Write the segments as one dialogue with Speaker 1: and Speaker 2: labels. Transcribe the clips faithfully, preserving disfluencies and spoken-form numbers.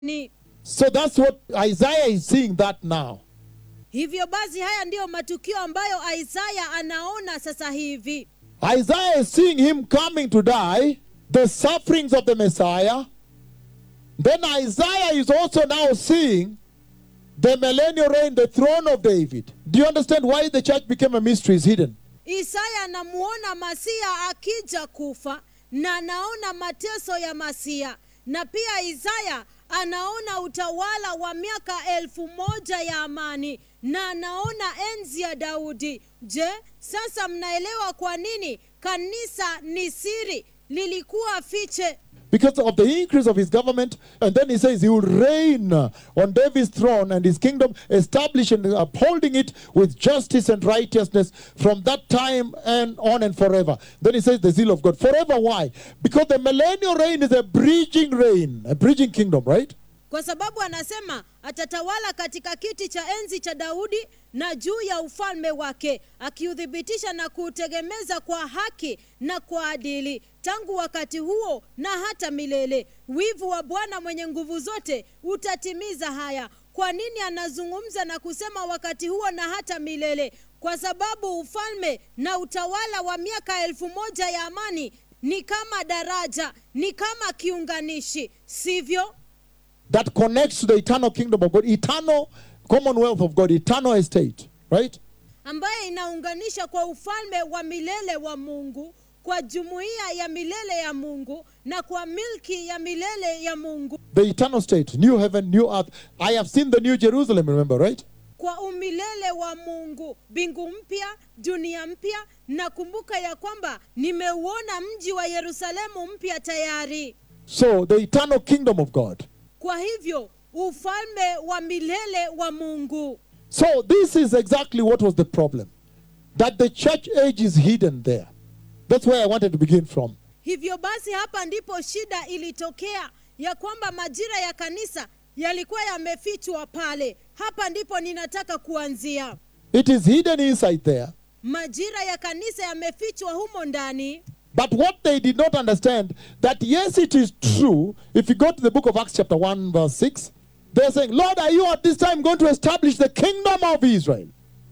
Speaker 1: ni.
Speaker 2: So that's what Isaiah is seeing that now.
Speaker 1: Hivyo basi haya ndiyo matukio ambayo Isaiah anaona sasa hivi.
Speaker 2: Isaiah is seeing him coming to die, the sufferings of the Messiah. Then Isaiah is also now seeing the millennial reign, the throne of David. Do you understand why the church became a mystery? Is hidden.
Speaker 1: Isaya anamuona Masia akija kufa na anaona mateso ya Masia, na pia Isaya anaona utawala wa miaka elfu moja ya amani na anaona enzi ya Daudi. Je, sasa mnaelewa kwa nini kanisa ni siri, lilikuwa fiche?
Speaker 2: Because of the increase of his government, and then he says he will reign on David's throne and his kingdom, establishing and upholding it with justice and righteousness from that time and on and forever. Then he says the zeal of God. Forever, why? Because the millennial reign is a bridging reign, a bridging kingdom, right?
Speaker 1: Kwa sababu anasema atatawala katika kiti cha enzi cha Daudi na juu ya ufalme wake, akiudhibitisha na kuutegemeza kwa haki na kwa adili, tangu wakati huo na hata milele. Wivu wa Bwana mwenye nguvu zote utatimiza haya. Kwa nini anazungumza na kusema wakati huo na hata milele? Kwa sababu ufalme na utawala wa miaka elfu moja ya amani ni kama daraja, ni kama kiunganishi, sivyo?
Speaker 2: That connects to the eternal kingdom of God, eternal commonwealth of God, eternal estate, right?
Speaker 1: Ambaye inaunganisha kwa ufalme wa milele wa Mungu, kwa jumuiya ya milele ya Mungu, na kwa milki ya milele ya Mungu.
Speaker 2: The eternal state, new heaven, new earth. I have seen the new Jerusalem, remember, right?
Speaker 1: Kwa umilele wa Mungu, bingu mpya, dunia mpya, na kumbuka ya kwamba nimeuona mji wa Yerusalemu mpya tayari.
Speaker 2: So, the eternal kingdom of God.
Speaker 1: Kwa hivyo, ufalme wa milele wa Mungu.
Speaker 2: So, this is exactly what was the problem. That the church age is hidden there. That's where I wanted to begin from.
Speaker 1: Hivyo basi hapa ndipo shida ilitokea, ya kwamba majira ya kanisa yalikuwa yamefichwa pale. Hapa ndipo ninataka kuanzia.
Speaker 2: It is hidden inside there.
Speaker 1: Majira ya kanisa yamefichwa humo ndani.
Speaker 2: But what they did not understand, that yes, it is true. If you go to the book of Acts chapter one verse six, they're saying, Lord, are you at this time going to establish the kingdom of Israel?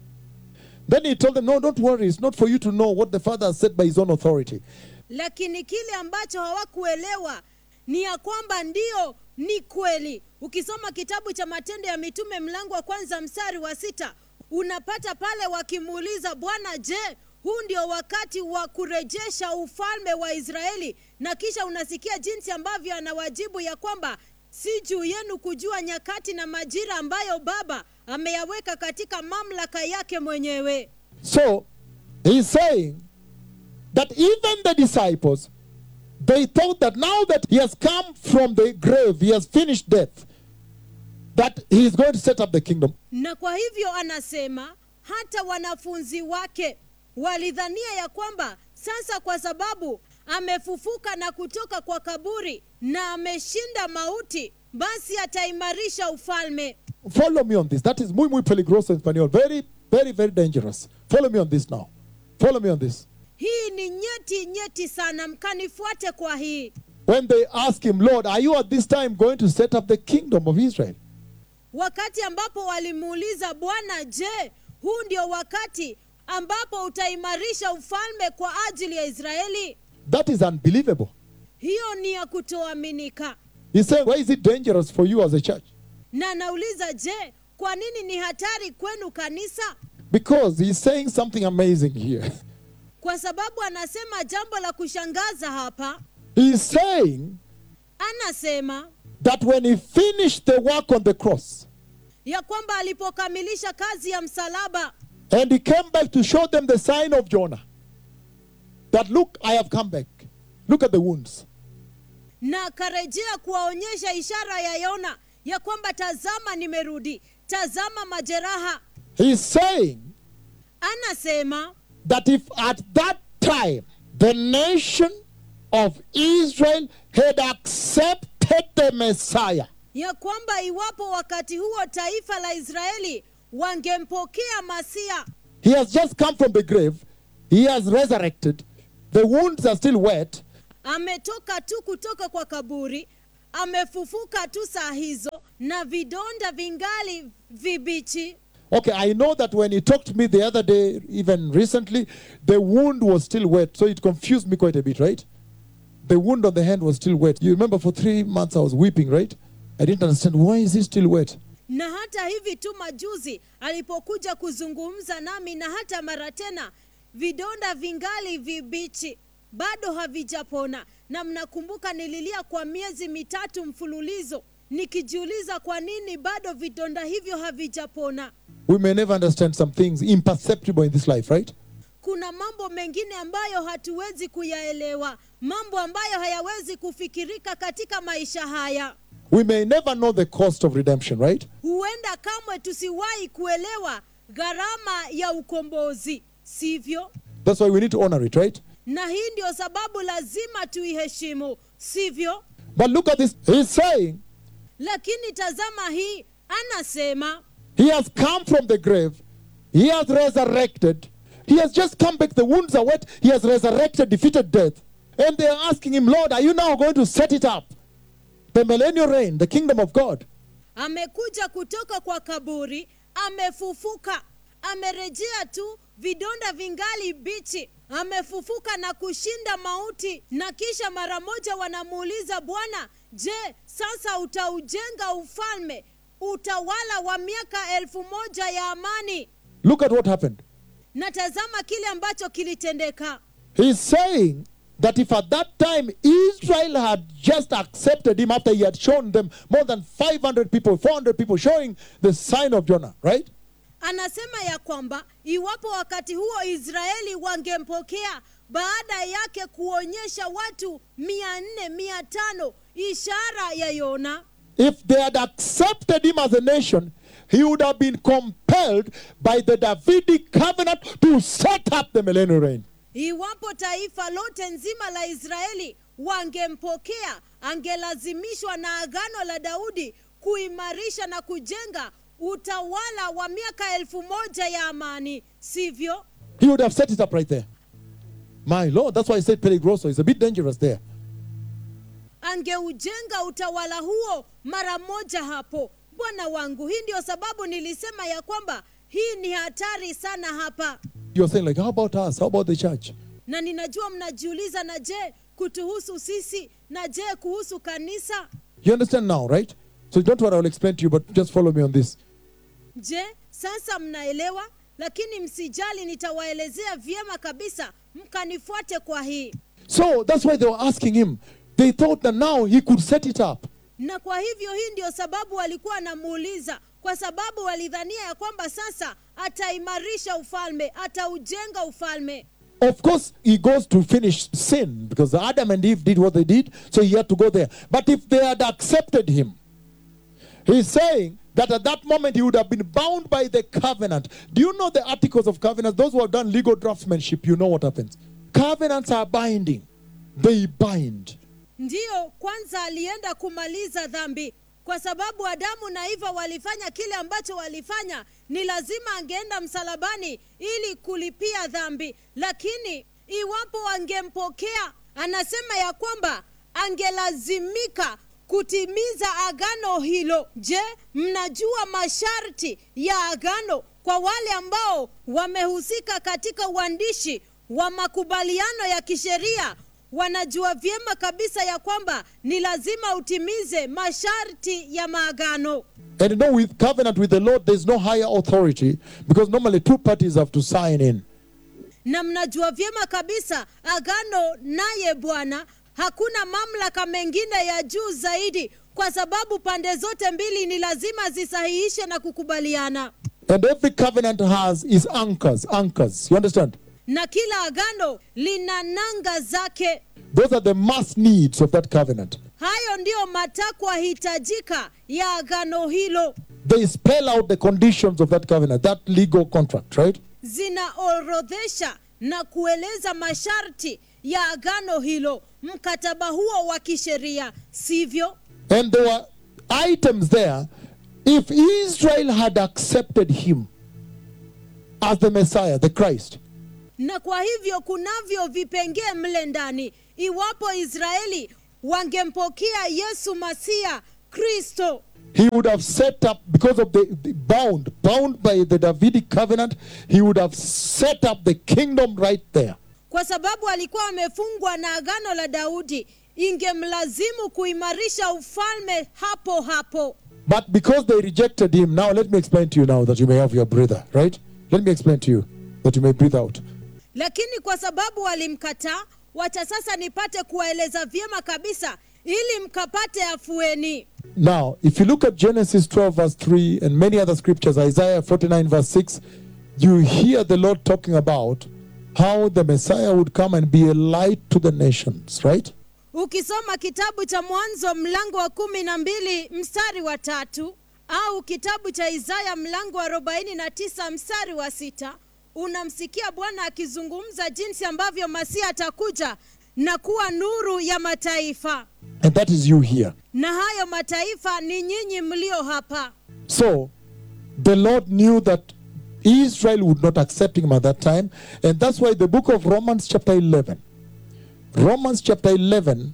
Speaker 2: Then he told them, no, don't worry. It's not for you to know what the Father has said by his own authority.
Speaker 1: Lakini kile ambacho hawakuelewa ni ya kwamba ndio ni kweli. Ukisoma kitabu cha Matendo ya Mitume mlango wa kwanza mstari wa sita, unapata pale wakimuuliza Bwana, je, huu ndio wakati wa kurejesha ufalme wa Israeli? Na kisha unasikia jinsi ambavyo anawajibu ya kwamba si juu yenu kujua nyakati na majira ambayo Baba ameyaweka katika mamlaka yake mwenyewe.
Speaker 2: So, he's saying that even the disciples, they thought that now that he has come from the grave, he has finished death, that he is going to set up the kingdom.
Speaker 1: Na kwa hivyo anasema hata wanafunzi wake walidhania ya kwamba sasa kwa sababu amefufuka na kutoka kwa kaburi na ameshinda mauti, basi ataimarisha ufalme.
Speaker 2: Follow me on this. That is muy, muy peligroso en español. Very, very, very dangerous. Follow me on this now. Follow me on this.
Speaker 1: Hii ni nyeti nyeti sana, mkanifuate kwa hii.
Speaker 2: When they ask him, Lord, are you at this time going to set up the kingdom of Israel?
Speaker 1: Wakati ambapo walimuuliza Bwana, je, huu ndio wakati ambapo utaimarisha ufalme kwa ajili ya Israeli?
Speaker 2: That is unbelievable.
Speaker 1: Hiyo ni ya kutoaminika.
Speaker 2: He's saying, why is it dangerous for you as a church?
Speaker 1: Na nauliza, je, kwa nini ni hatari kwenu kanisa?
Speaker 2: Because he's saying something amazing here.
Speaker 1: Kwa sababu anasema jambo la kushangaza hapa.
Speaker 2: He's saying
Speaker 1: Anasema
Speaker 2: that when he finished the work on the cross,
Speaker 1: ya kwamba alipokamilisha kazi ya msalaba,
Speaker 2: and he came back to show them the sign of Jonah, that look, I have come back. Look at the wounds.
Speaker 1: na akarejea kuwaonyesha ishara ya Yona, ya kwamba tazama nimerudi, tazama majeraha.
Speaker 2: He's saying
Speaker 1: Anasema
Speaker 2: that if at that time the nation of Israel had accepted the Messiah,
Speaker 1: ya kwamba iwapo wakati huo taifa la Israeli wangempokea Masia,
Speaker 2: he has just come from the grave, he has resurrected, the wounds are still wet,
Speaker 1: ametoka tu kutoka kwa kaburi, amefufuka tu saa hizo na vidonda vingali vibichi.
Speaker 2: Okay, I know that when he talked to me the other day, even recently, the wound was still wet. So it confused me quite a bit, right? The wound on the hand was still wet. You remember for three months I was weeping, right? I didn't understand, why is it still wet?
Speaker 1: Na hata hivi tu majuzi alipokuja kuzungumza nami, na hata mara tena vidonda vingali vibichi, bado havijapona. Na mnakumbuka nililia kwa miezi mitatu mfululizo nikijiuliza kwa nini bado vidonda hivyo havijapona.
Speaker 2: We may never understand some things imperceptible in this life, right?
Speaker 1: Kuna mambo mengine ambayo hatuwezi kuyaelewa, mambo ambayo hayawezi kufikirika katika maisha haya.
Speaker 2: We may never know the cost of redemption, right?
Speaker 1: Huenda kamwe tusiwahi kuelewa gharama ya ukombozi, sivyo?
Speaker 2: That's why we need to honor it, right?
Speaker 1: Na hii ndio sababu lazima tuiheshimu, sivyo?
Speaker 2: But look at this. He's saying
Speaker 1: Lakini tazama hii, anasema
Speaker 2: he has come from the grave. He has resurrected. He has just come back. The wounds are wet. He has resurrected, defeated death. And they are asking him, Lord, are you now going to set it up? The millennial reign, the kingdom of God.
Speaker 1: amekuja kutoka kwa kaburi, amefufuka, amerejea tu, vidonda vingali bichi, amefufuka na kushinda mauti. Na kisha mara moja wanamuuliza Bwana, je, sasa utaujenga ufalme, utawala wa miaka elfu moja ya amani?
Speaker 2: Look at what happened.
Speaker 1: Na tazama kile ambacho kilitendeka.
Speaker 2: He's saying that if at that time Israel had just accepted him after he had shown them more than five hundred people, four hundred people showing the sign of Jonah, right?
Speaker 1: Anasema ya kwamba iwapo wakati huo Israeli wangempokea baada yake kuonyesha watu mia nne, mia tano ishara ya Yona.
Speaker 2: If they had accepted him as a nation, he would have been compelled by the Davidic covenant to set up the millennial reign.
Speaker 1: Iwapo taifa lote nzima la Israeli wangempokea, angelazimishwa na agano la Daudi kuimarisha na kujenga utawala wa miaka elfu moja ya amani, sivyo?
Speaker 2: He would have set it up right there. My Lord, that's why I said Peligroso is a bit dangerous there.
Speaker 1: Angeujenga utawala huo mara moja hapo. Bwana wangu, hii ndio sababu nilisema ya kwamba hii ni hatari sana hapa.
Speaker 2: You're saying like, how about us? How about the church?
Speaker 1: Na ninajua mnajiuliza, na je kutuhusu sisi, na je kuhusu kanisa?
Speaker 2: You understand now, right? So don't worry, I'll explain to you, but just follow me on this.
Speaker 1: Je, sasa mnaelewa? Lakini msijali, nitawaelezea vyema kabisa, mkanifuate kwa hii.
Speaker 2: So that's why they were asking him. They thought that now he could set it up.
Speaker 1: Na kwa hivyo hii ndio sababu walikuwa wanamuuliza, kwa sababu walidhania ya kwamba sasa ataimarisha ufalme, ataujenga ufalme.
Speaker 2: Of course, he goes to finish sin because Adam and Eve did what they did, so he had to go there. But if they had accepted him, he's saying that at that moment he would have been bound by the covenant. Do you know the articles of covenant? Those who have done legal draftsmanship, you know what happens. Covenants are binding. They bind.
Speaker 1: Ndiyo, kwanza alienda kumaliza dhambi. Kwa sababu Adamu na Eva walifanya kile ambacho walifanya, ni lazima angeenda msalabani ili kulipia dhambi. Lakini iwapo angempokea, anasema ya kwamba angelazimika kutimiza agano hilo. Je, mnajua masharti ya agano kwa wale ambao wamehusika katika uandishi wa makubaliano ya kisheria? Wanajua vyema kabisa ya kwamba ni lazima utimize masharti ya maagano.
Speaker 2: And you know, with covenant with the Lord, there's no higher authority because normally two parties have to sign in.
Speaker 1: Na mnajua vyema kabisa agano naye Bwana, hakuna mamlaka mengine ya juu zaidi, kwa sababu pande zote mbili ni lazima zisahihishe na kukubaliana.
Speaker 2: And every covenant has its anchors, anchors. You understand?
Speaker 1: Na kila agano lina nanga zake.
Speaker 2: Those are the must needs of that covenant.
Speaker 1: Hayo ndio matakwa hitajika ya agano hilo.
Speaker 2: They spell out the conditions of that covenant, that legal contract, right?
Speaker 1: Zinaorodhesha na kueleza masharti ya agano hilo, mkataba huo wa kisheria, sivyo?
Speaker 2: And there were items there. If Israel had accepted him as the Messiah, the Christ,
Speaker 1: na kwa hivyo kunavyo vipengee mle ndani. Iwapo Israeli wangempokea Yesu Masia Kristo,
Speaker 2: he would have set up, because of the, the bound, bound by the Davidic covenant, he would have set up the kingdom right there.
Speaker 1: kwa sababu alikuwa amefungwa na agano la Daudi, ingemlazimu kuimarisha ufalme hapo hapo.
Speaker 2: But because they rejected him, now let me explain to you now that you may have your breather, right? Let me explain to you that you may breathe out.
Speaker 1: Lakini kwa sababu walimkataa, wacha sasa nipate kuwaeleza vyema kabisa ili mkapate afueni.
Speaker 2: Now, if you look at Genesis twelve verse three and many other scriptures, Isaiah forty-nine verse six, you hear the Lord talking about how the Messiah would come and be a light to the nations, right?
Speaker 1: Ukisoma kitabu cha Mwanzo mlango wa kumi na mbili mstari wa tatu, au kitabu cha Isaya mlango wa arobaini na tisa mstari wa sita, unamsikia Bwana akizungumza jinsi ambavyo Masia atakuja na kuwa nuru ya mataifa.
Speaker 2: And that is you here.
Speaker 1: Na hayo mataifa ni nyinyi mlio hapa.
Speaker 2: So, the Lord knew that Israel would not accept him at that time. And that's why the book of Romans chapter eleven, Romans chapter eleven,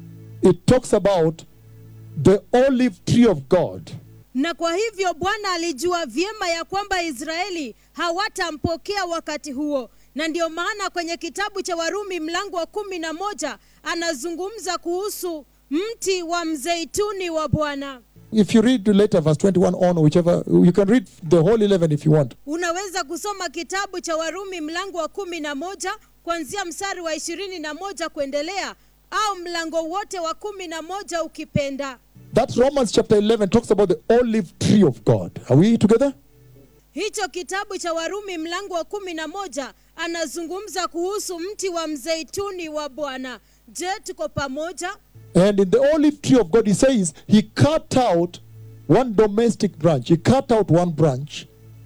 Speaker 2: it talks about the olive tree of God.
Speaker 1: Na kwa hivyo Bwana alijua vyema ya kwamba Israeli hawatampokea wakati huo. Na ndio maana kwenye kitabu cha Warumi mlango wa kumi na moja anazungumza kuhusu mti wa mzeituni wa Bwana.
Speaker 2: If you read later verse twenty-one on, whichever, you can read the whole eleven if you want.
Speaker 1: Unaweza kusoma kitabu cha Warumi mlango wa kumi na moja kuanzia mstari wa ishirini na moja kuendelea, au mlango wote wa kumi na moja ukipenda.
Speaker 2: That Romans chapter eleven talks about the olive tree of God. Are we together?
Speaker 1: Hicho kitabu cha Warumi mlango wa kumi na moja anazungumza kuhusu mti wa mzeituni wa Bwana. Je, tuko pamoja?
Speaker 2: And in the olive tree of God, he says, he cut out one domestic branch. He cut out one branch.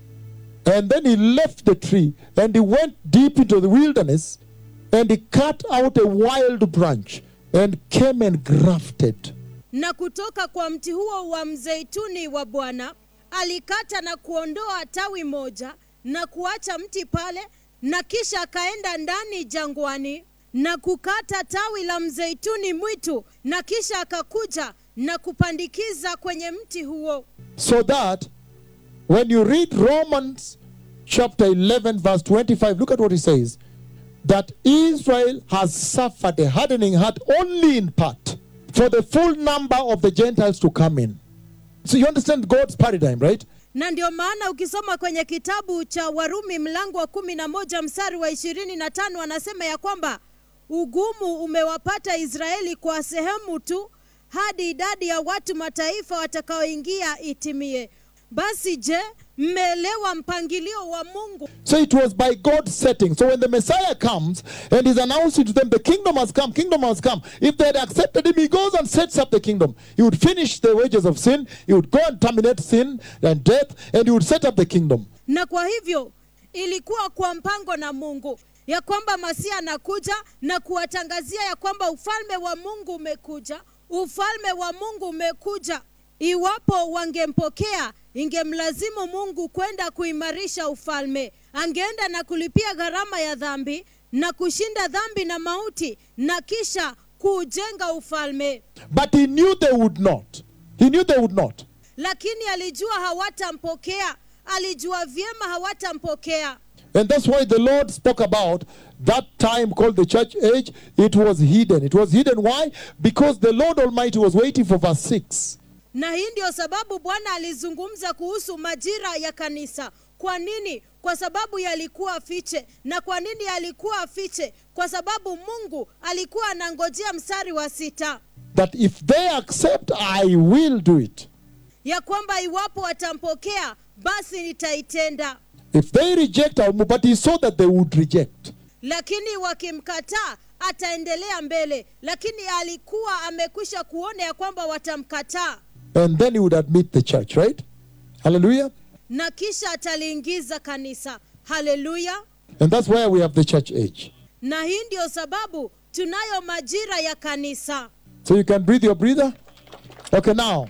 Speaker 2: And then he left the tree. And he went deep into the wilderness. And he cut out a wild branch. And came and grafted.
Speaker 1: Na kutoka kwa mti huo wa mzeituni wa Bwana, alikata na kuondoa tawi moja, na kuacha mti pale, na kisha akaenda ndani jangwani, na kukata tawi la mzeituni mwitu, na kisha akakuja na kupandikiza kwenye mti huo.
Speaker 2: So that when you read Romans chapter eleven verse twenty-five, look at what he says. That Israel has suffered a hardening heart only in part, for the full number of the Gentiles to come in. So you understand God's paradigm, right?
Speaker 1: Na ndio maana ukisoma kwenye kitabu cha Warumi mlango wa kumi na moja mstari wa ishirini na tano anasema ya kwamba ugumu umewapata Israeli kwa sehemu tu, hadi idadi ya watu mataifa watakaoingia itimie. Basi je, mmeelewa mpangilio wa Mungu?
Speaker 2: So it was by God's setting. So when the Messiah comes and is announcing to them, the kingdom has come, kingdom has come. If they had accepted him, he goes and sets up the kingdom. He would finish the wages of sin. He would go and terminate sin and death, and he would set up the kingdom.
Speaker 1: Na kwa hivyo ilikuwa kwa mpango na Mungu ya kwamba Masia anakuja na kuwatangazia ya kwamba ufalme wa Mungu umekuja. Ufalme wa Mungu umekuja. Iwapo wangempokea, ingemlazimu Mungu kwenda kuimarisha ufalme. Angeenda na kulipia gharama ya dhambi na kushinda dhambi na mauti, na kisha kujenga ufalme.
Speaker 2: But he knew they would not. He knew they would not.
Speaker 1: Lakini alijua hawatampokea. Alijua vyema hawatampokea.
Speaker 2: And that's why the Lord spoke about that time called the church age. It was hidden. It was hidden. Why? Because the Lord Almighty was waiting for verse six.
Speaker 1: Na hii ndio sababu Bwana alizungumza kuhusu majira ya kanisa. Kwa nini? Kwa sababu yalikuwa fiche. Na kwa nini yalikuwa fiche? Kwa sababu Mungu alikuwa anangojea mstari wa sita.
Speaker 2: That if they accept, I will do it.
Speaker 1: Ya kwamba iwapo watampokea, basi nitaitenda.
Speaker 2: If they reject, I will. But he saw that they would reject.
Speaker 1: Lakini wakimkataa, ataendelea mbele. Lakini alikuwa amekwisha kuona ya kwamba watamkataa.
Speaker 2: And then he would admit the church, right? Hallelujah.
Speaker 1: Na kisha ataliingiza kanisa. Hallelujah.
Speaker 2: And that's why we have the church age.
Speaker 1: Na hii ndio sababu tunayo majira ya kanisa.
Speaker 2: So you can breathe your breather. Okay, now.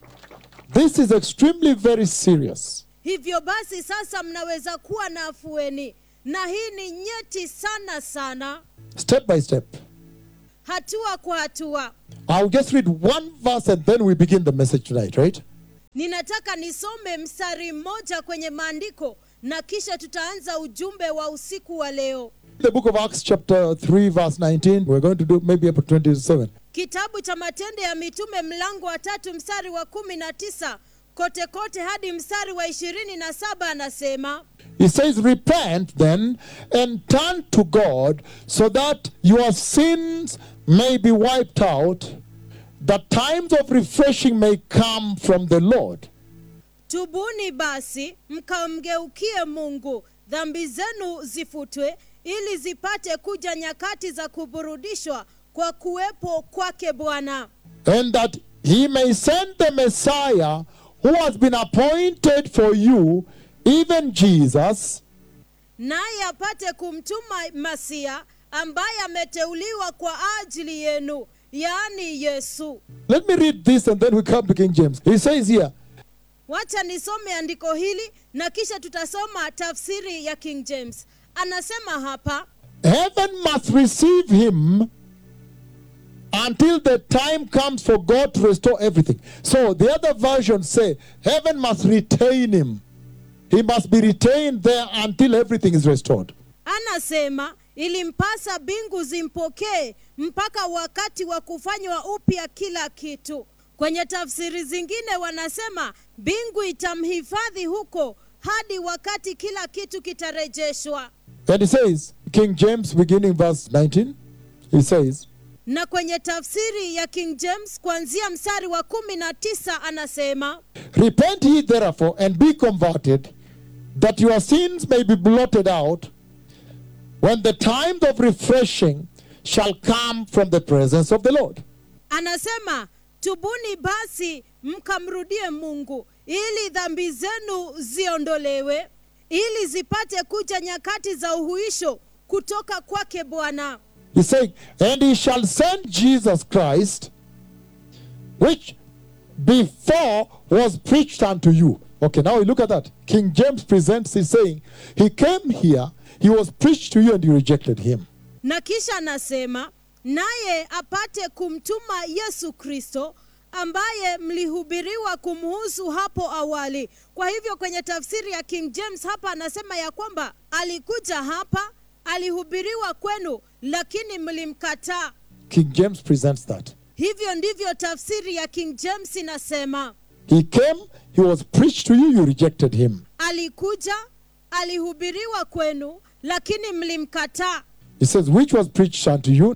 Speaker 2: This is extremely very serious.
Speaker 1: Hivyo basi sasa mnaweza kuwa na afueni. Na hii ni nyeti sana sana.
Speaker 2: Step by step.
Speaker 1: Hatua kwa hatua.
Speaker 2: I'll just read one verse and then we begin the message tonight, right?
Speaker 1: Ninataka nisome mstari mmoja kwenye maandiko na kisha tutaanza ujumbe wa usiku wa leo.
Speaker 2: The book of Acts chapter three verse nineteen. We're going to do maybe up to twenty-seven.
Speaker 1: Kitabu cha Matendo ya Mitume mlango wa tatu mstari wa kumi na tisa kote kote hadi mstari wa ishirini na saba anasema,
Speaker 2: He says, repent then and turn to God so that your sins may be wiped out, that times of refreshing may come from the Lord.
Speaker 1: Tubuni basi mkamgeukie Mungu, dhambi zenu zifutwe, ili zipate kuja nyakati za kuburudishwa kwa kuwepo kwake Bwana.
Speaker 2: And that he may send the Messiah who has been appointed for you, even Jesus,
Speaker 1: naye apate kumtuma Masia ambaye ameteuliwa kwa ajili yenu, yaani Yesu.
Speaker 2: Let me read this and then we come to King James. He says here,
Speaker 1: Wacha nisome andiko hili na kisha tutasoma tafsiri ya King James. Anasema hapa,
Speaker 2: heaven must receive him until the time comes for God to restore everything. So the other versions say, heaven must retain him. He must be retained there until everything is restored.
Speaker 1: anasema ilimpasa mbingu zimpokee mpaka wakati wa kufanywa upya kila kitu. Kwenye tafsiri zingine wanasema mbingu itamhifadhi huko hadi wakati kila kitu kitarejeshwa.
Speaker 2: And he says, King James beginning verse nineteen, he says,
Speaker 1: Na kwenye tafsiri ya King James kuanzia mstari wa kumi na tisa anasema,
Speaker 2: repent ye therefore and be converted, that your sins may be blotted out, when the time of refreshing shall come from the presence of the Lord.
Speaker 1: anasema tubuni basi mkamrudie Mungu, ili dhambi zenu ziondolewe, ili zipate kuja nyakati za uhuisho kutoka kwake Bwana.
Speaker 2: He's saying, and he shall send Jesus Christ, which before was preached unto you. Okay, now we look at that. King James presents, he's saying, he came here, he was preached to you and you rejected him.
Speaker 1: Na kisha anasema naye apate kumtuma Yesu Kristo ambaye mlihubiriwa kumhusu hapo awali. Kwa hivyo kwenye tafsiri ya King James hapa anasema ya kwamba alikuja hapa, alihubiriwa kwenu, lakini mlimkataa.
Speaker 2: King James presents that.
Speaker 1: Hivyo ndivyo tafsiri ya King James inasema.
Speaker 2: He came, he was preached to you, you rejected him.
Speaker 1: Alikuja, alihubiriwa kwenu, lakini mlimkataa.
Speaker 2: He says, which was preached unto you,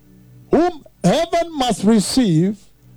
Speaker 2: whom heaven must receive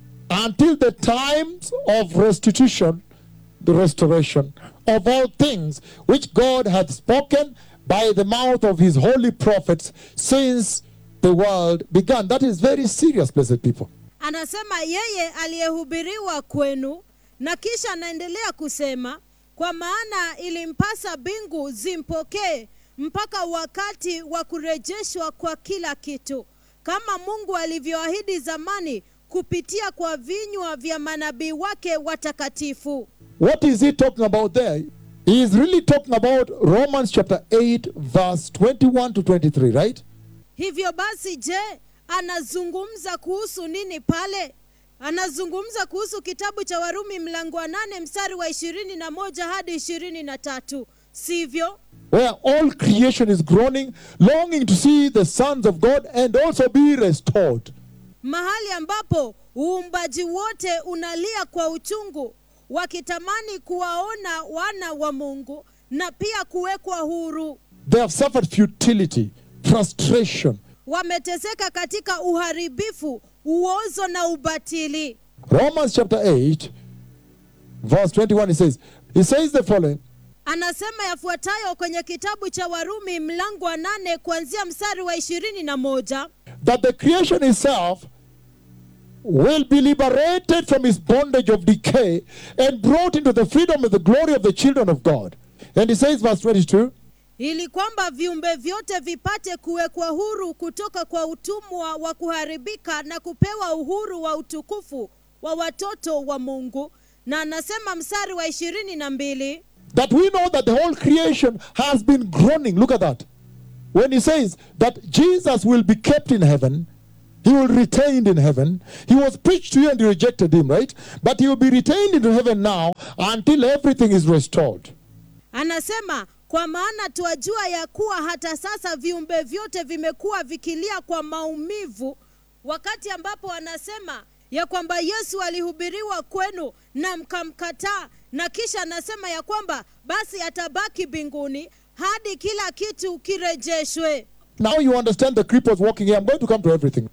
Speaker 2: until the times of restitution, the restoration of all things, which God hath spoken by the mouth of his holy prophets since the world began. That is very serious, blessed people.
Speaker 1: Anasema yeye aliyehubiriwa kwenu, na kisha anaendelea kusema, kwa maana ilimpasa mbingu zimpokee mpaka wakati wa kurejeshwa kwa kila kitu, kama Mungu alivyoahidi zamani kupitia kwa vinywa vya manabii wake watakatifu.
Speaker 2: What is he talking about there? He is really talking about Romans chapter eight verse twenty-one to twenty-three, right?
Speaker 1: Hivyo basi, je, anazungumza kuhusu nini pale? Anazungumza kuhusu kitabu cha Warumi mlango wa nane mstari wa ishirini na moja hadi ishirini na tatu, sivyo?
Speaker 2: Where all creation is groaning, longing to see the sons of God and also be restored.
Speaker 1: Mahali ambapo uumbaji wote unalia kwa uchungu, wakitamani kuwaona wana wa Mungu na pia kuwekwa huru.
Speaker 2: They have suffered futility, frustration.
Speaker 1: Wameteseka katika uharibifu, uozo na ubatili.
Speaker 2: Romans chapter eight, verse twenty-one, he says, he says the following,
Speaker 1: Anasema yafuatayo kwenye kitabu cha Warumi mlango wa nane kuanzia mstari wa ishirini na moja,
Speaker 2: that the creation itself will be liberated from its bondage of decay and brought into the freedom of the glory of the children of God. And he says, verse twenty-two,
Speaker 1: ili kwamba viumbe vyote vipate kuwekwa huru kutoka kwa utumwa wa kuharibika na kupewa uhuru wa utukufu wa watoto wa Mungu. Na anasema mstari wa ishirini na mbili,
Speaker 2: that we know that the whole creation has been groaning. Look at that. When he says that Jesus will be kept in heaven He will be retained in heaven. He was preached to you and you rejected him, right? But he will be retained into heaven now until everything is restored.
Speaker 1: Anasema, kwa maana tuajua ya kuwa hata sasa viumbe vyote vimekuwa vikilia kwa maumivu, wakati ambapo anasema ya kwamba Yesu alihubiriwa kwenu na mkamkataa, na kisha anasema ya kwamba basi atabaki mbinguni hadi kila kitu kirejeshwe.
Speaker 2: Now you understand the creepers walking here. I'm going to come to everything.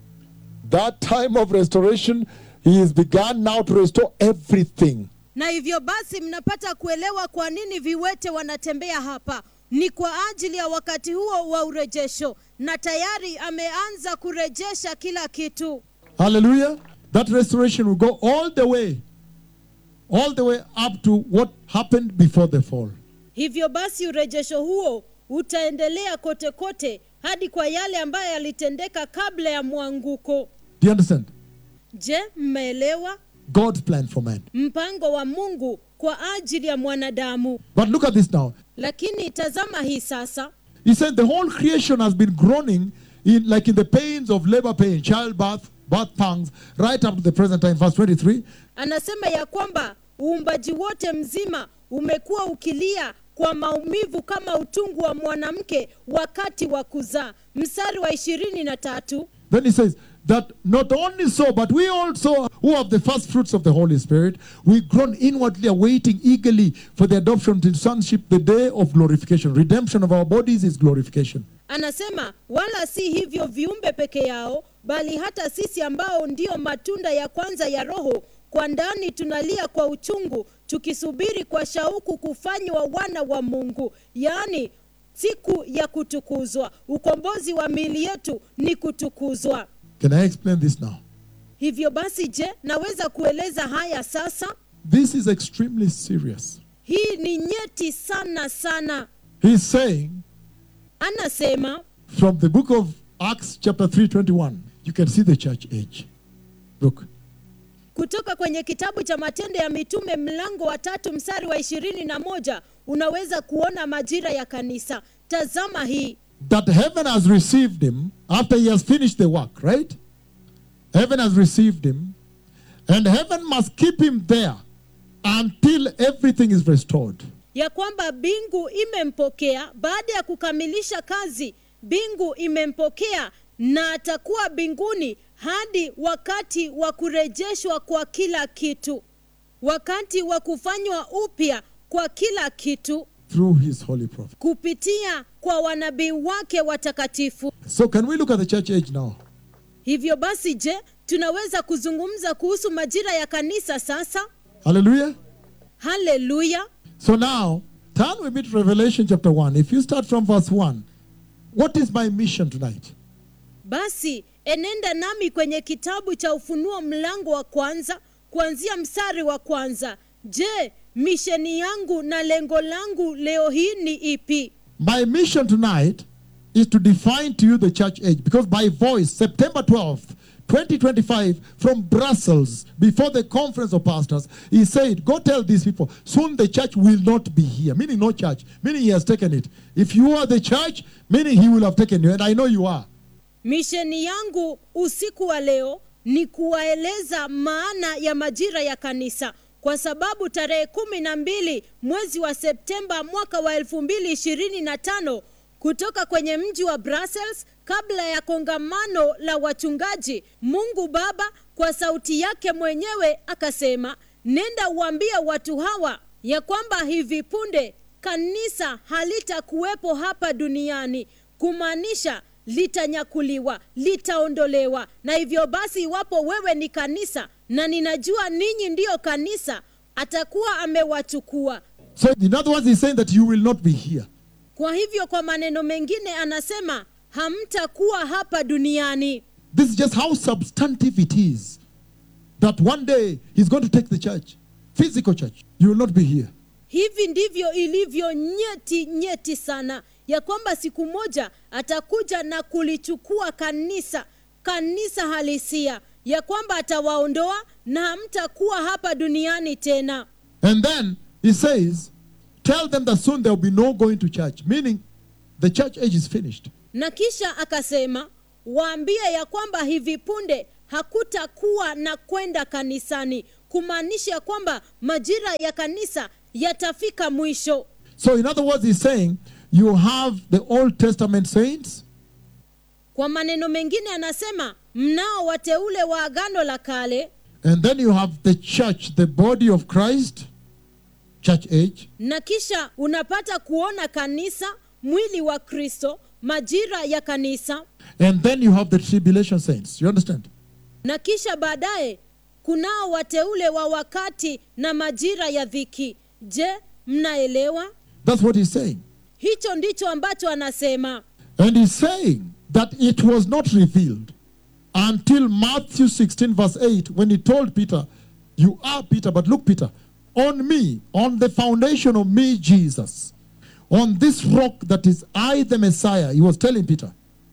Speaker 2: That time of restoration, he has begun now to restore everything.
Speaker 1: Na hivyo basi mnapata kuelewa kwa nini viwete wanatembea hapa. Ni kwa ajili ya wakati huo wa urejesho, na tayari ameanza kurejesha kila kitu.
Speaker 2: Hallelujah. That restoration will go all the way, all the way up to what happened before the fall.
Speaker 1: Hivyo basi urejesho huo utaendelea kote kote hadi kwa yale ambayo yalitendeka kabla ya mwanguko.
Speaker 2: Do you understand?
Speaker 1: Je, mmeelewa?
Speaker 2: God's plan for man.
Speaker 1: Mpango wa Mungu kwa ajili ya mwanadamu.
Speaker 2: But look at this now.
Speaker 1: Lakini tazama hii sasa.
Speaker 2: He said the whole creation has been groaning in like in the pains of labor pain, childbirth, birth pangs, right up to the present time. Verse twenty-three.
Speaker 1: Anasema ya kwamba uumbaji wote mzima umekuwa ukilia kwa maumivu kama utungu wa mwanamke wakati wa kuzaa. Mstari wa ishirini na tatu.
Speaker 2: Then he says that not only so, but we also who have the first fruits of the Holy Spirit, we groan inwardly awaiting eagerly for the adoption to sonship, the day of glorification. Redemption of our bodies is glorification.
Speaker 1: Anasema wala si hivyo viumbe peke yao, bali hata sisi ambao ndio matunda ya kwanza ya Roho, kwa ndani tunalia kwa uchungu, tukisubiri kwa shauku kufanywa wana wa Mungu, yaani siku ya kutukuzwa. Ukombozi wa miili yetu ni kutukuzwa.
Speaker 2: Can I explain this now?
Speaker 1: Hivyo basi, je, naweza kueleza haya sasa?
Speaker 2: This is extremely serious.
Speaker 1: Hii ni nyeti sana sana.
Speaker 2: He's saying
Speaker 1: Anasema
Speaker 2: from the book of Acts chapter three twenty-one, you can see the church age. Look.
Speaker 1: kutoka kwenye kitabu cha Matendo ya Mitume mlango wa tatu mstari wa ishirini na moja unaweza kuona majira ya kanisa. Tazama hii.
Speaker 2: That heaven has received him after he has finished the work, right? Heaven has received him, and heaven must keep him there until everything is restored.
Speaker 1: Ya kwamba bingu imempokea baada ya kukamilisha kazi. Bingu imempokea na atakuwa binguni hadi wakati wa kurejeshwa kwa kila kitu, wakati wa kufanywa upya kwa kila kitu
Speaker 2: Through his holy prophet.
Speaker 1: kupitia kwa wanabii wake watakatifu.
Speaker 2: So can we look at the church age now?
Speaker 1: Hivyo basi, je, tunaweza kuzungumza kuhusu majira ya kanisa sasa?
Speaker 2: Hallelujah.
Speaker 1: Hallelujah.
Speaker 2: So now, turn with me to Revelation chapter one. If you start from verse one, what is my mission tonight?
Speaker 1: Basi enenda nami kwenye kitabu cha Ufunuo mlango wa kwanza kuanzia mstari wa kwanza. Je, misheni yangu na lengo langu leo hii ni ipi?
Speaker 2: My mission tonight is to define to you the church age, because by voice, September twelfth, twenty twenty-five, from Brussels, before the conference of pastors, he said, go tell these people, soon the church will not be here. Meaning no church. Meaning he has taken it. If you are the church, meaning he will have taken you. And I know you are.
Speaker 1: Misheni yangu usiku wa leo ni kuwaeleza maana ya majira ya kanisa, kwa sababu tarehe kumi na mbili mwezi wa Septemba mwaka wa elfu mbili ishirini na tano kutoka kwenye mji wa Brussels, kabla ya kongamano la wachungaji, Mungu Baba kwa sauti yake mwenyewe akasema, nenda uambie watu hawa ya kwamba hivi punde kanisa halitakuwepo hapa duniani, kumaanisha litanyakuliwa, litaondolewa. Na hivyo basi, iwapo wewe ni kanisa, na ninajua ninyi ndiyo kanisa, atakuwa amewachukua.
Speaker 2: So in other words, he's saying that you will not be here.
Speaker 1: Kwa hivyo kwa maneno mengine anasema hamtakuwa hapa duniani.
Speaker 2: This is just how substantive it is. That one day he's going to take the church, physical church. You will not be here.
Speaker 1: Hivi ndivyo ilivyo nyeti nyeti sana, ya kwamba siku moja atakuja na kulichukua kanisa, kanisa halisia, ya kwamba atawaondoa na hamtakuwa hapa duniani tena.
Speaker 2: And then he says, tell them that soon there will be no going to church. Meaning the church age is finished.
Speaker 1: Na kisha akasema, waambie ya kwamba hivi punde hakutakuwa na kwenda kanisani, kumaanisha kwamba majira ya kanisa yatafika mwisho.
Speaker 2: So in other words, he's saying you have the Old Testament saints.
Speaker 1: Kwa maneno mengine anasema mnao wateule wa agano la kale,
Speaker 2: And then you have the church, the body of Christ, church age.
Speaker 1: na kisha unapata kuona kanisa, mwili wa Kristo, majira ya kanisa,
Speaker 2: And then you have the tribulation saints. You understand?
Speaker 1: na kisha baadaye kunao wateule wa wakati na majira ya dhiki. Je, mnaelewa?
Speaker 2: That's what he's saying.
Speaker 1: Hicho ndicho ambacho anasema.
Speaker 2: And he's saying that it was not revealed until Matthew sixteen verse eight, when he told Peter, you are Peter, but look, Peter, on me, on the foundation of me, Jesus, on this rock that is I the Messiah, he was telling Peter,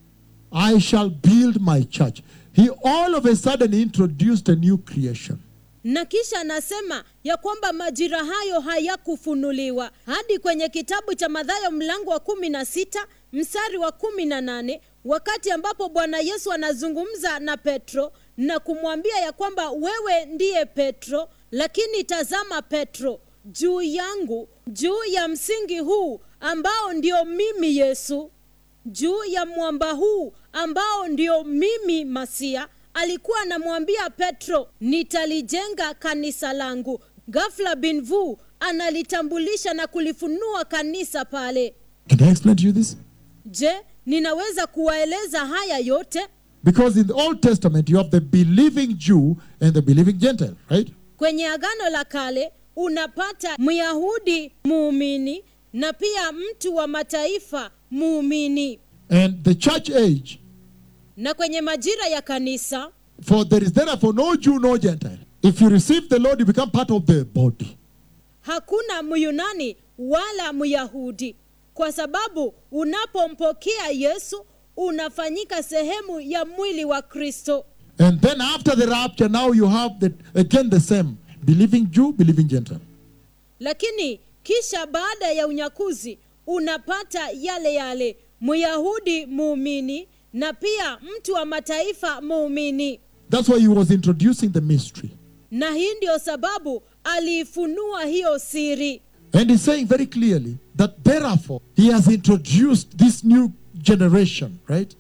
Speaker 2: I shall build my church. He all of a sudden introduced a new creation.
Speaker 1: Na kisha anasema ya kwamba majira hayo hayakufunuliwa hadi kwenye kitabu cha Mathayo mlango wa kumi na sita mstari wa kumi na nane, wakati ambapo Bwana Yesu anazungumza na Petro na kumwambia ya kwamba wewe ndiye Petro, lakini tazama Petro, juu yangu, juu ya msingi huu ambao ndio mimi Yesu, juu ya mwamba huu ambao ndio mimi Masia. Alikuwa anamwambia Petro, nitalijenga kanisa langu. Ghafla binvu analitambulisha na kulifunua kanisa pale.
Speaker 2: Can I explain to you this?
Speaker 1: Je, ninaweza kuwaeleza haya yote?
Speaker 2: Because in the Old Testament, you have the believing Jew and the believing Gentile, right?
Speaker 1: Kwenye agano la kale unapata Myahudi muumini na pia mtu wa mataifa muumini.
Speaker 2: And the church age,
Speaker 1: Na kwenye majira ya kanisa,
Speaker 2: for there is therefore no Jew, no Gentile. If you receive the Lord, you become part of the body.
Speaker 1: hakuna Myunani wala Myahudi, kwa sababu unapompokea Yesu unafanyika sehemu ya mwili wa Kristo.
Speaker 2: And then after the rapture, now you have the, again the same, believing Jew, believing Gentile.
Speaker 1: Lakini kisha baada ya unyakuzi unapata yale yale, Myahudi muumini na pia mtu wa mataifa muumini.
Speaker 2: That's why he was introducing the mystery.
Speaker 1: Na hii ndio sababu aliifunua hiyo siri.
Speaker 2: And he's saying very clearly that therefore he has introduced this new generation, right?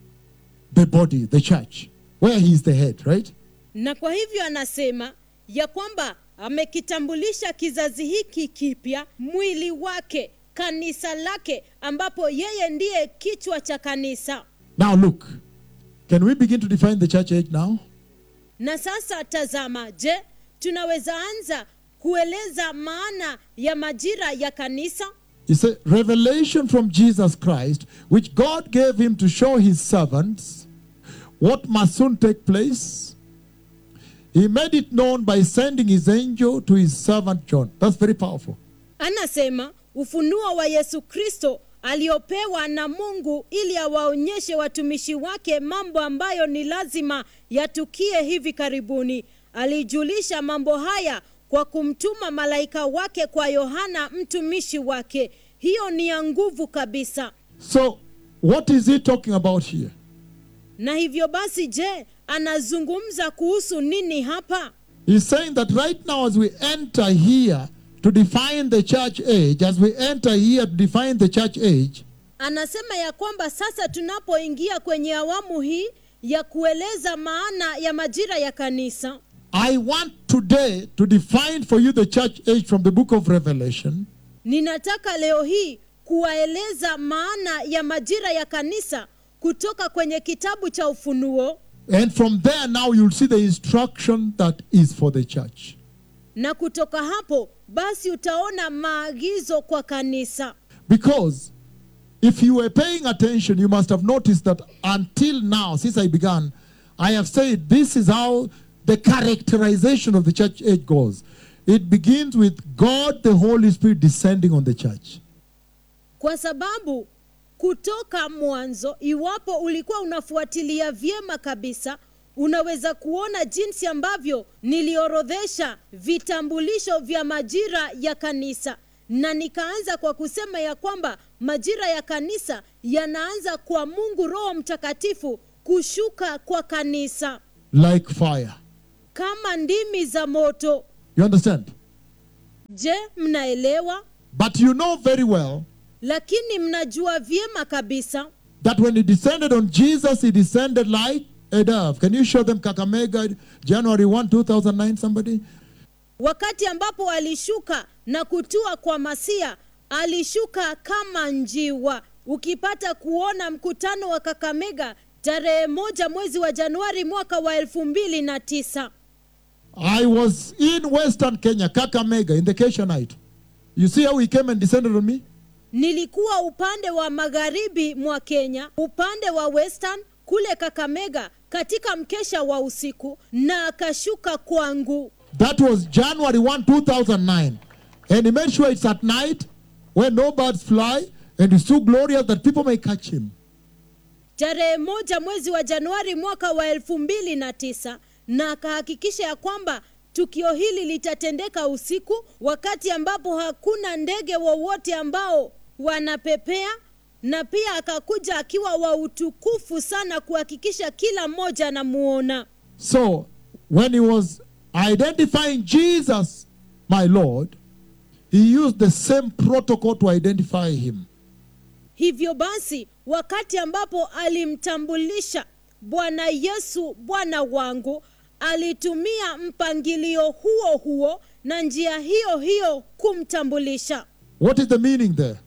Speaker 2: The body, the church, where he is the head, right?
Speaker 1: Na kwa hivyo anasema ya kwamba amekitambulisha kizazi hiki kipya, mwili wake, kanisa lake, ambapo yeye ndiye kichwa cha kanisa.
Speaker 2: Now look, can we begin to define the church age now?
Speaker 1: Na sasa tazama, je, tunaweza anza kueleza maana ya majira ya kanisa?
Speaker 2: It's a revelation from Jesus Christ, which God gave him to show his servants what must soon take place. He made it known by sending his angel to his servant John. That's very powerful.
Speaker 1: Anasema ufunuo wa Yesu Kristo aliopewa na Mungu ili awaonyeshe watumishi wake mambo ambayo ni lazima yatukie hivi karibuni. Alijulisha mambo haya kwa kumtuma malaika wake kwa Yohana mtumishi wake. Hiyo ni ya nguvu kabisa.
Speaker 2: So, what is he talking about here?
Speaker 1: Na hivyo basi, je, anazungumza kuhusu nini hapa?
Speaker 2: He's saying that right now as we enter here to define the church age, as we enter here to define the church age,
Speaker 1: Anasema ya kwamba sasa tunapoingia kwenye awamu hii ya kueleza maana ya majira ya kanisa,
Speaker 2: I want today to define for you the church age from the book of Revelation.
Speaker 1: ninataka leo hii kuwaeleza maana ya majira ya kanisa kutoka kwenye kitabu cha Ufunuo,
Speaker 2: And from there now you'll see the instruction that is for the church.
Speaker 1: na kutoka hapo basi utaona maagizo kwa kanisa.
Speaker 2: Because if you were paying attention, you must have noticed that until now, since I began, I have said this is how the characterization of the church age goes. It begins with God the Holy Spirit descending on the church.
Speaker 1: Kwa sababu kutoka mwanzo, iwapo ulikuwa unafuatilia vyema kabisa, unaweza kuona jinsi ambavyo niliorodhesha vitambulisho vya majira ya kanisa. Na nikaanza kwa kusema ya kwamba majira ya kanisa yanaanza kwa Mungu Roho Mtakatifu kushuka kwa kanisa
Speaker 2: like fire.
Speaker 1: kama ndimi za moto.
Speaker 2: You understand?
Speaker 1: Je, mnaelewa?
Speaker 2: But you know very well
Speaker 1: Lakini mnajua vyema kabisa
Speaker 2: that when he descended on Jesus, he descended like a dove. Can you show them Kakamega, January first, two thousand nine, somebody?
Speaker 1: wakati ambapo alishuka na kutua kwa Masia, alishuka kama njiwa. Ukipata kuona mkutano wa Kakamega tarehe moja mwezi wa Januari mwaka wa elfu mbili na tisa.
Speaker 2: I was in Western Kenya, Kakamega, in the Kesha night. You see how he came and descended on me?
Speaker 1: Nilikuwa upande wa magharibi mwa Kenya, upande wa Western kule Kakamega, katika mkesha wa usiku, na akashuka kwangu.
Speaker 2: That was January first, two thousand nine. And he made sure it's at night when no birds fly and it's too glorious that people may catch him.
Speaker 1: Tarehe moja mwezi wa Januari mwaka wa elfu mbili na tisa, na akahakikisha ya kwamba tukio hili litatendeka usiku, wakati ambapo hakuna ndege wowote ambao wanapepea, na pia akakuja akiwa wa utukufu sana kuhakikisha kila mmoja anamuona.
Speaker 2: So, when he was identifying Jesus, my Lord, he used the same protocol to identify him.
Speaker 1: Hivyo basi, wakati ambapo alimtambulisha Bwana Yesu Bwana wangu, alitumia mpangilio huo huo na njia hiyo hiyo kumtambulisha.
Speaker 2: What is the meaning there?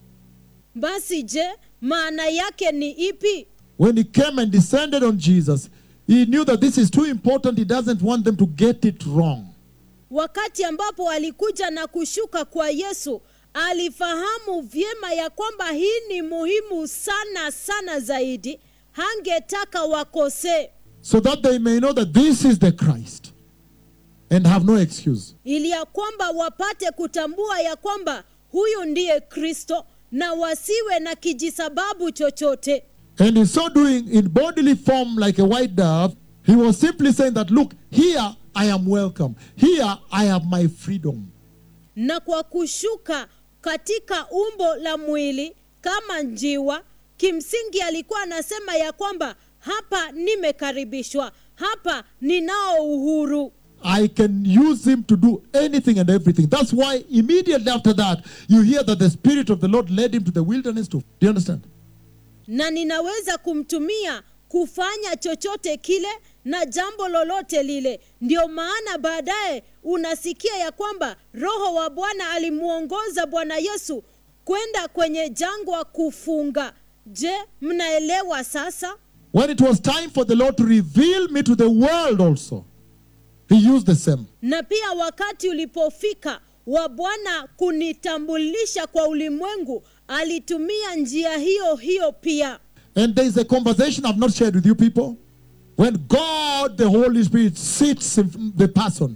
Speaker 1: Basi je, maana yake ni ipi?
Speaker 2: When he came and descended on Jesus, he knew that this is too important. He doesn't want them to get it wrong.
Speaker 1: Wakati ambapo alikuja na kushuka kwa Yesu, alifahamu vyema ya kwamba hii ni muhimu sana sana zaidi. Hangetaka wakose,
Speaker 2: So that they may know that this is the Christ and have no excuse.
Speaker 1: ili ya kwamba wapate kutambua ya kwamba huyu ndiye Kristo na wasiwe na kijisababu chochote.
Speaker 2: And in so doing, in bodily form like a white dove, he was simply saying that, look, here I am welcome. Here I have my freedom.
Speaker 1: Na kwa kushuka katika umbo la mwili kama njiwa, kimsingi alikuwa anasema ya kwamba hapa nimekaribishwa, hapa ninao uhuru.
Speaker 2: I can use him to do anything and everything. That's why immediately after that, you hear that the Spirit of the Lord led him to the wilderness to. Do you understand?
Speaker 1: Na ninaweza kumtumia kufanya chochote kile na jambo lolote lile. Ndio maana baadaye unasikia ya kwamba Roho wa Bwana alimuongoza Bwana Yesu kwenda kwenye jangwa kufunga. Je, mnaelewa sasa?
Speaker 2: When it was time for the Lord to reveal me to the world also, he used the same.
Speaker 1: Na pia wakati ulipofika wa Bwana kunitambulisha kwa ulimwengu, alitumia njia hiyo hiyo pia.
Speaker 2: And there is a conversation I've not shared with you people. When God, the Holy Spirit, sits in the person,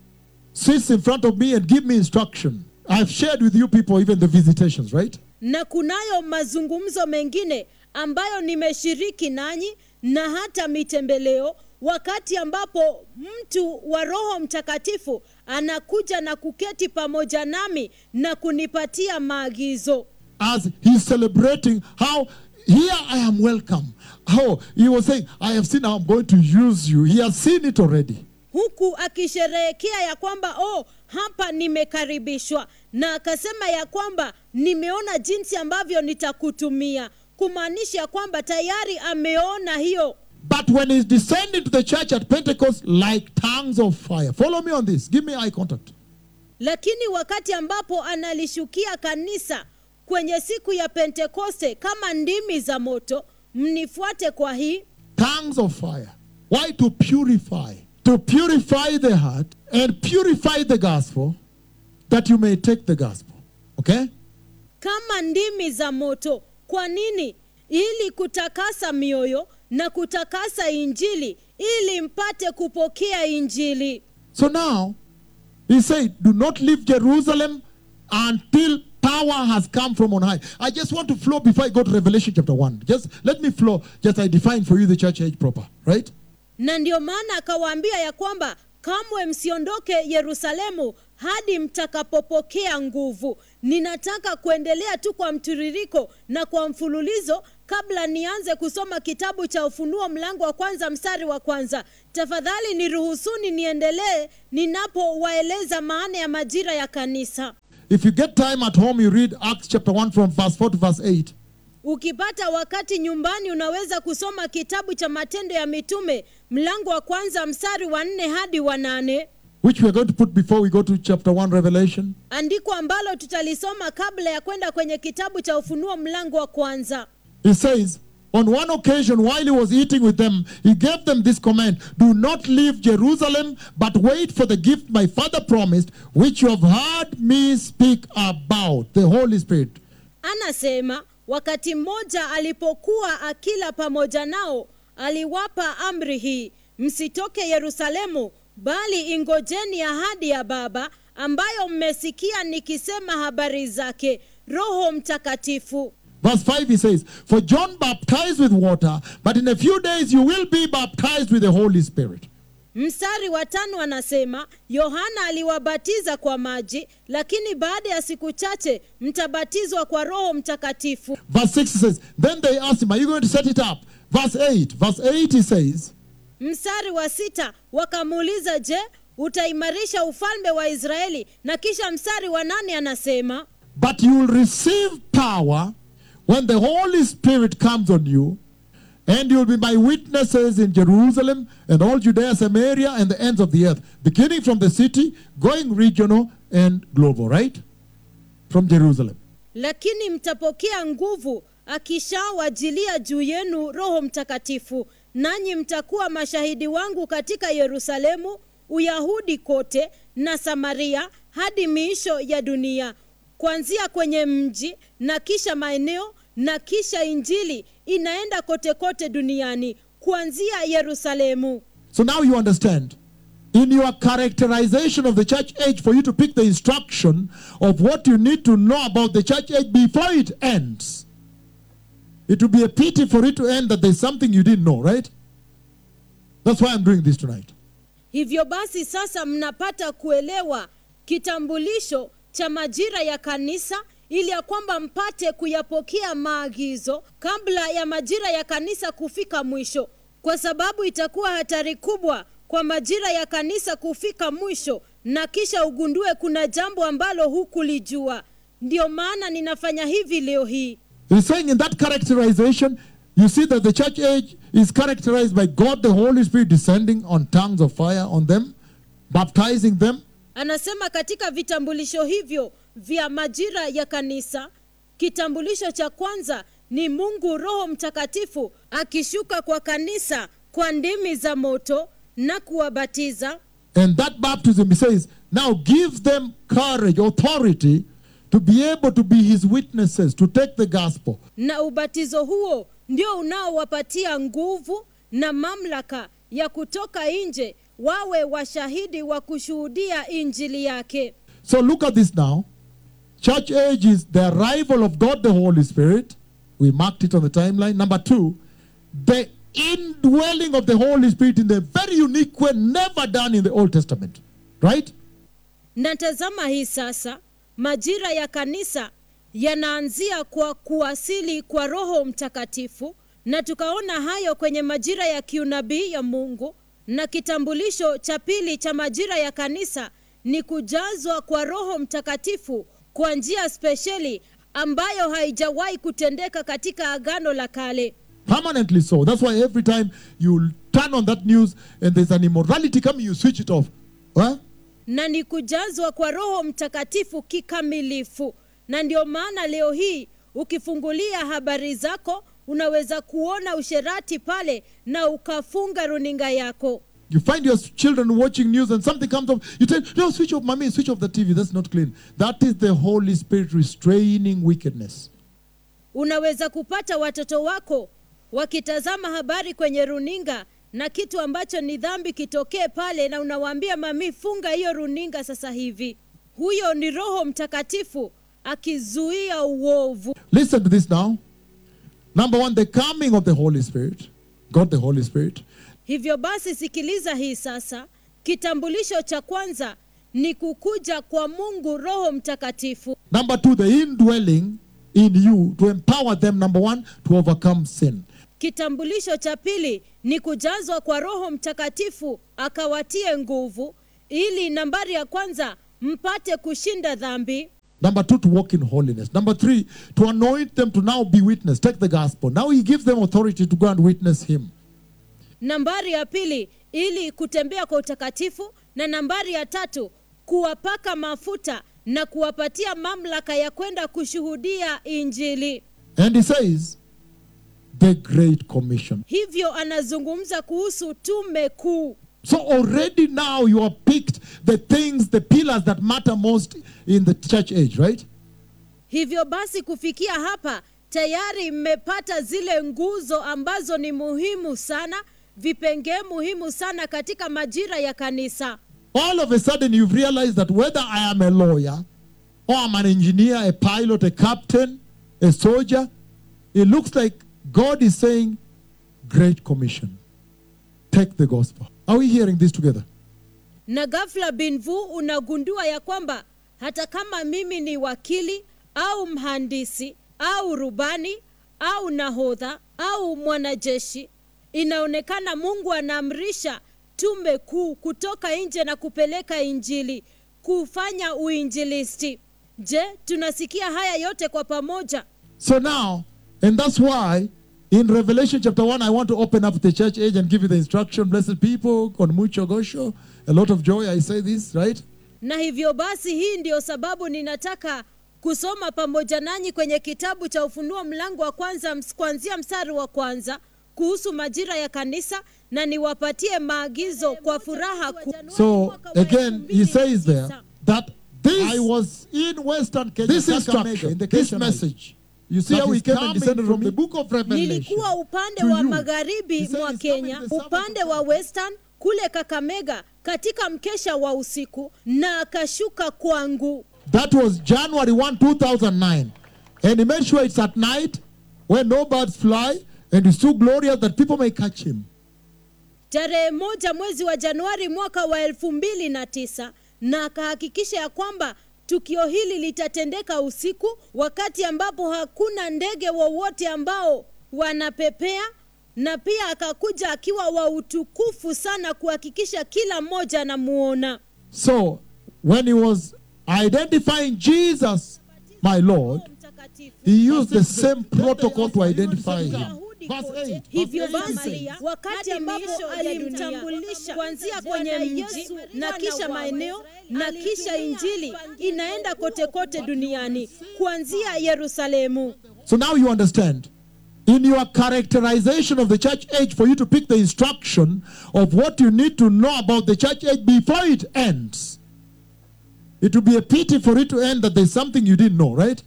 Speaker 2: sits in front of me and give me instruction. I've shared with you people even the visitations, right?
Speaker 1: Na kunayo mazungumzo mengine ambayo nimeshiriki nanyi na hata mitembeleo, wakati ambapo mtu wa Roho Mtakatifu anakuja na kuketi pamoja nami na kunipatia maagizo.
Speaker 2: As he's celebrating how here I am welcome. How he was saying, I have seen how I'm going to use you. He has seen it already.
Speaker 1: Huku akisherehekea ya kwamba oh, hapa nimekaribishwa, na akasema ya kwamba nimeona jinsi ambavyo nitakutumia, kumaanisha kwamba tayari ameona hiyo.
Speaker 2: But when he's descending to the church at Pentecost like tongues of fire. Follow me on this. Give me eye contact.
Speaker 1: Lakini wakati ambapo analishukia kanisa kwenye siku ya Pentekoste kama ndimi za moto, mnifuate kwa hii.
Speaker 2: Tongues of fire. Why? To purify. To purify the heart and purify the gospel that you may take the gospel. Okay?
Speaker 1: Kama ndimi za moto. Kwa nini? Ili kutakasa mioyo na kutakasa injili, ili mpate kupokea injili.
Speaker 2: So now, he said, do not leave Jerusalem until power has come from on high. I just want to flow before I go to Revelation chapter one. Just let me flow. Just I define for you the church age proper. Right?
Speaker 1: Na ndio maana akawaambia ya kwamba kamwe msiondoke Yerusalemu hadi mtakapopokea nguvu. Ninataka kuendelea tu kwa mtiririko na kwa mfululizo kabla nianze kusoma kitabu cha Ufunuo mlango wa kwanza mstari wa kwanza, tafadhali niruhusuni niendelee ninapowaeleza maana ya majira ya kanisa.
Speaker 2: If you get time at home, you read Acts chapter one from verse four to verse eight.
Speaker 1: Ukipata wakati nyumbani unaweza kusoma kitabu cha Matendo ya Mitume mlango wa kwanza mstari wa nne hadi wa nane.
Speaker 2: Which we are going to put before we go to chapter one Revelation.
Speaker 1: Andiko ambalo tutalisoma kabla ya kwenda kwenye kitabu cha Ufunuo mlango wa kwanza.
Speaker 2: He says, on one occasion while he was eating with them, he gave them this command: do not leave Jerusalem, but wait for the gift my Father promised, which you have heard me speak about, the Holy Spirit.
Speaker 1: Anasema, wakati mmoja alipokuwa akila pamoja nao, aliwapa amri hii: msitoke Yerusalemu, bali ingojeni ahadi ya Baba, ambayo mmesikia nikisema habari zake, Roho Mtakatifu.
Speaker 2: Verse five, he says, for John baptized with water, but in a few days you will be baptized with the Holy Spirit.
Speaker 1: Mstari wa tano anasema, Yohana aliwabatiza kwa maji, lakini baada ya siku chache mtabatizwa kwa Roho Mtakatifu.
Speaker 2: Verse six, he says, then they asked him, are you going to set it up? Verse eight, verse eight, he says,
Speaker 1: mstari wa sita wakamuuliza, je, utaimarisha ufalme wa Israeli? Na kisha mstari wa nane anasema,
Speaker 2: but you will receive power when the Holy Spirit comes on you, and you will be my witnesses in Jerusalem and all Judea, Samaria, and the ends of the earth, beginning from the city, going regional and global, right? From Jerusalem.
Speaker 1: Lakini mtapokea nguvu akishawajilia juu yenu Roho Mtakatifu, nanyi mtakuwa mashahidi wangu katika Yerusalemu, Uyahudi kote na Samaria, hadi miisho ya dunia, kuanzia kwenye mji na kisha maeneo, na kisha injili inaenda kote kote duniani kuanzia Yerusalemu.
Speaker 2: So now you understand, in your characterization of the church age, for you to pick the instruction of what you need to know about the church age before it ends. It would be a pity for it to end that there's something you didn't know, right? That's why I'm doing this tonight.
Speaker 1: Hivyo basi sasa mnapata kuelewa kitambulisho cha majira ya kanisa, ili ya kwamba mpate kuyapokea maagizo kabla ya majira ya kanisa kufika mwisho, kwa sababu itakuwa hatari kubwa kwa majira ya kanisa kufika mwisho na kisha ugundue kuna jambo ambalo hukulijua. Ndio maana ninafanya hivi leo hii.
Speaker 2: He's saying in that characterization, you see that the church age is characterized by God the Holy Spirit descending on tongues of fire on them, baptizing them.
Speaker 1: Anasema katika vitambulisho hivyo vya majira ya kanisa, kitambulisho cha kwanza ni Mungu Roho Mtakatifu akishuka kwa kanisa kwa ndimi za moto na kuwabatiza.
Speaker 2: And that baptism, he says, now gives them courage, authority to be able to be his witnesses, to take the gospel.
Speaker 1: Na ubatizo huo ndio unaowapatia nguvu na mamlaka ya kutoka nje wawe washahidi wa kushuhudia injili yake.
Speaker 2: So look at this now. Church age is the arrival of God the Holy Spirit. We marked it on the timeline. Number two, the indwelling of the Holy Spirit in a very unique way, never done in the Old Testament. Right?
Speaker 1: Na tazama hii sasa, majira ya kanisa yanaanzia kwa kuwasili kwa Roho Mtakatifu, na tukaona hayo kwenye majira ya kiunabii ya Mungu. Na kitambulisho cha pili cha majira ya kanisa ni kujazwa kwa Roho Mtakatifu kwa njia spesheli ambayo haijawahi kutendeka katika Agano la Kale.
Speaker 2: Permanently so. That's why every time you turn on that news and there's an immorality coming, you switch it off. Huh?
Speaker 1: Na ni kujazwa kwa Roho Mtakatifu kikamilifu. Na ndio maana leo hii ukifungulia habari zako unaweza kuona usherati pale na ukafunga runinga yako.
Speaker 2: You find your children watching news and something comes up. You tell, no, switch off, mommy, switch off the T V. That's not clean. That is the Holy Spirit restraining wickedness.
Speaker 1: Unaweza kupata watoto wako wakitazama habari kwenye runinga na kitu ambacho ni dhambi kitokee pale, na unawaambia mami, funga hiyo runinga sasa hivi. Huyo ni Roho Mtakatifu akizuia uovu.
Speaker 2: Listen to this now. Number one, the coming of the Holy Spirit. God the Holy Spirit.
Speaker 1: Hivyo basi sikiliza hii sasa. Kitambulisho cha kwanza ni kukuja kwa Mungu Roho Mtakatifu.
Speaker 2: Number two, the indwelling in you to empower them, number one, to overcome sin.
Speaker 1: Kitambulisho cha pili ni kujazwa kwa Roho Mtakatifu akawatie nguvu, ili nambari ya kwanza mpate kushinda dhambi.
Speaker 2: Number two, to walk in holiness. Number three, to anoint them to now be witness. Take the gospel. Now he gives them authority to go and witness him.
Speaker 1: Nambari ya pili, ili kutembea kwa utakatifu, na nambari ya tatu, kuwapaka mafuta na kuwapatia mamlaka ya kwenda kushuhudia Injili.
Speaker 2: And he says, the Great Commission.
Speaker 1: Hivyo anazungumza kuhusu tume kuu.
Speaker 2: So already now you have picked the things, the pillars that matter most in the church age, right?
Speaker 1: Hivyo basi kufikia hapa tayari mmepata zile nguzo ambazo ni muhimu sana, vipengee muhimu sana katika majira ya kanisa.
Speaker 2: All of a sudden you've realized that whether I am a lawyer or I'm an engineer, a pilot, a captain, a soldier, it looks like God is saying, Great Commission. Take the gospel. Are we hearing this together?
Speaker 1: Na ghafla binvu unagundua ya kwamba hata kama mimi ni wakili au mhandisi au rubani au nahodha au mwanajeshi, inaonekana Mungu anaamrisha tume kuu kutoka nje na kupeleka Injili, kufanya uinjilisti. Je, tunasikia haya yote kwa pamoja?
Speaker 2: So now, and that's why in Revelation chapter one, I want to open up the church age and give you the instruction. Blessed people, con mucho gozo, a lot of joy, I say this, right?
Speaker 1: Na hivyo basi hii ndio sababu ninataka kusoma pamoja nanyi kwenye kitabu cha Ufunuo mlango wa kwanza kuanzia mstari wa kwanza kuhusu majira ya kanisa, na niwapatie maagizo kwa furaha ku...
Speaker 2: So again, he says there that this, I was in Western Kenya, this instruction, in the this message, you see how he came and descended from the book of Revelation.
Speaker 1: Nilikuwa upande wa magharibi mwa Kenya, upande wa Western kule Kakamega, katika mkesha wa usiku, na akashuka kwangu.
Speaker 2: That was January first, two thousand nine. And he made sure it's at night when no birds fly, and it's too glorious that people may catch him.
Speaker 1: Tarehe moja mwezi wa Januari mwaka wa elfu mbili na tisa, na akahakikisha ya kwamba tukio hili litatendeka usiku, wakati ambapo hakuna ndege wowote ambao wanapepea, na pia akakuja akiwa wa utukufu sana kuhakikisha kila mmoja anamuona.
Speaker 2: So when he was identifying Jesus, my Lord, he used the same protocol to identify him.
Speaker 1: Hivyo basi wakati ambapo alimtambulisha kuanzia kwenye mji na kisha maeneo na kisha Injili inaenda kote kote duniani kuanzia Yerusalemu.
Speaker 2: So now you understand, in your characterization of the church age, for you to pick the instruction of what you need to know about the church age before it ends. It would be a pity for it to end that there's something you didn't know, right?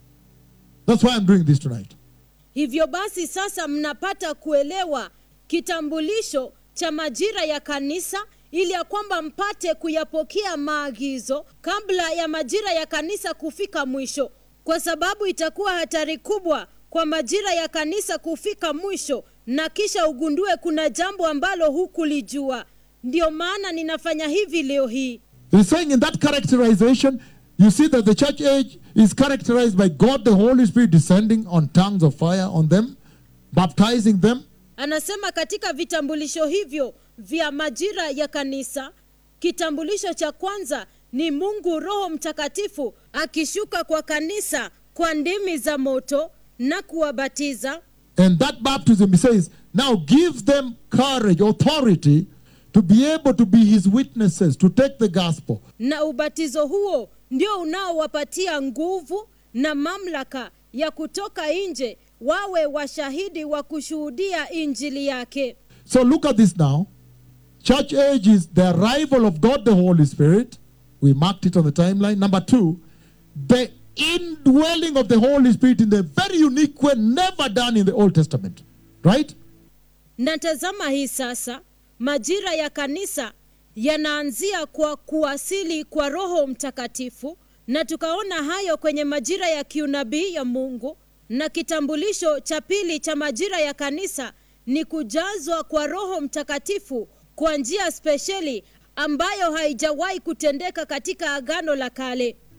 Speaker 2: That's why I'm doing this tonight.
Speaker 1: Hivyo basi sasa mnapata kuelewa kitambulisho cha majira ya kanisa, ili ya kwamba mpate kuyapokea maagizo kabla ya majira ya kanisa kufika mwisho, kwa sababu itakuwa hatari kubwa kwa majira ya kanisa kufika mwisho na kisha ugundue kuna jambo ambalo hukulijua. Ndio maana ninafanya hivi leo hii.
Speaker 2: He's saying in that characterization, you see that the church age is characterized by God the Holy Spirit descending on tongues of fire on them, baptizing them.
Speaker 1: Anasema katika vitambulisho hivyo vya majira ya kanisa, kitambulisho cha kwanza ni Mungu Roho Mtakatifu akishuka kwa kanisa kwa ndimi za moto na kuwabatiza.
Speaker 2: And that baptism, he says, now gives them courage, authority to be able to be his witnesses, to take the gospel.
Speaker 1: Na ubatizo huo ndio unaowapatia nguvu na mamlaka ya kutoka nje wawe washahidi wa kushuhudia Injili yake.
Speaker 2: So look at this now. Church age is the arrival of God the Holy Spirit. We marked it on the timeline. Number two, the indwelling of the Holy Spirit in a very unique way, never done in the Old Testament. Right?
Speaker 1: Na tazama hii sasa, majira ya kanisa yanaanzia kwa kuwasili kwa Roho Mtakatifu, na tukaona hayo kwenye majira ya kiunabii ya Mungu. Na kitambulisho cha pili cha majira ya kanisa ni kujazwa kwa Roho Mtakatifu kwa njia spesheli ambayo haijawahi kutendeka katika Agano la Kale.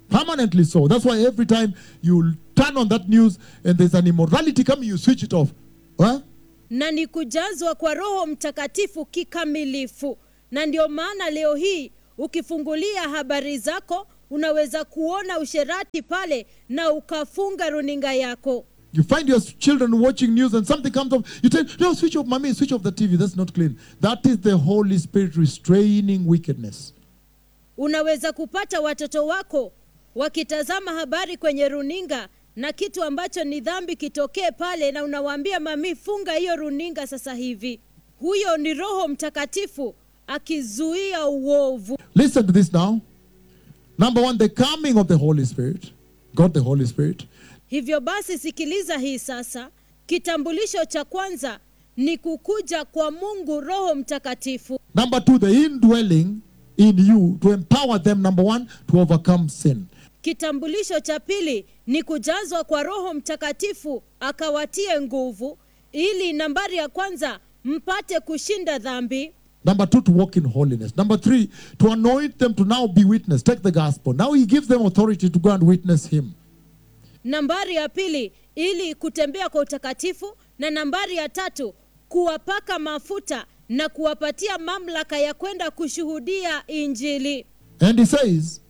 Speaker 2: Permanently so. That's why every time you turn on that news and there's an immorality coming, you switch it off. Huh?
Speaker 1: Na ni kujazwa kwa Roho Mtakatifu kikamilifu. Na ndio maana leo hii ukifungulia habari zako unaweza kuona usherati pale na ukafunga runinga yako.
Speaker 2: You find your children watching news and something comes up. You tell, no, switch off, mommy, switch off the T V. That's not clean. That is the Holy Spirit restraining wickedness.
Speaker 1: Unaweza kupata watoto wako wakitazama habari kwenye runinga na kitu ambacho ni dhambi kitokee pale, na unawaambia mami, funga hiyo runinga sasa hivi. Huyo ni Roho Mtakatifu akizuia uovu.
Speaker 2: Listen to this now. Number one, the coming of the Holy Spirit. God the Holy Spirit.
Speaker 1: Hivyo basi sikiliza hii sasa. Kitambulisho cha kwanza ni kukuja kwa Mungu Roho Mtakatifu.
Speaker 2: Number two, the indwelling in you to empower them, number one, to overcome sin.
Speaker 1: Kitambulisho cha pili ni kujazwa kwa Roho Mtakatifu akawatie nguvu ili nambari ya kwanza mpate kushinda dhambi.
Speaker 2: Number two, to walk in holiness. Number three, to anoint them to now be witness. Take the gospel. Now he gives them authority to go and witness him.
Speaker 1: Nambari ya pili ili kutembea kwa utakatifu, na nambari ya tatu kuwapaka mafuta na kuwapatia mamlaka ya kwenda kushuhudia Injili.
Speaker 2: And he says,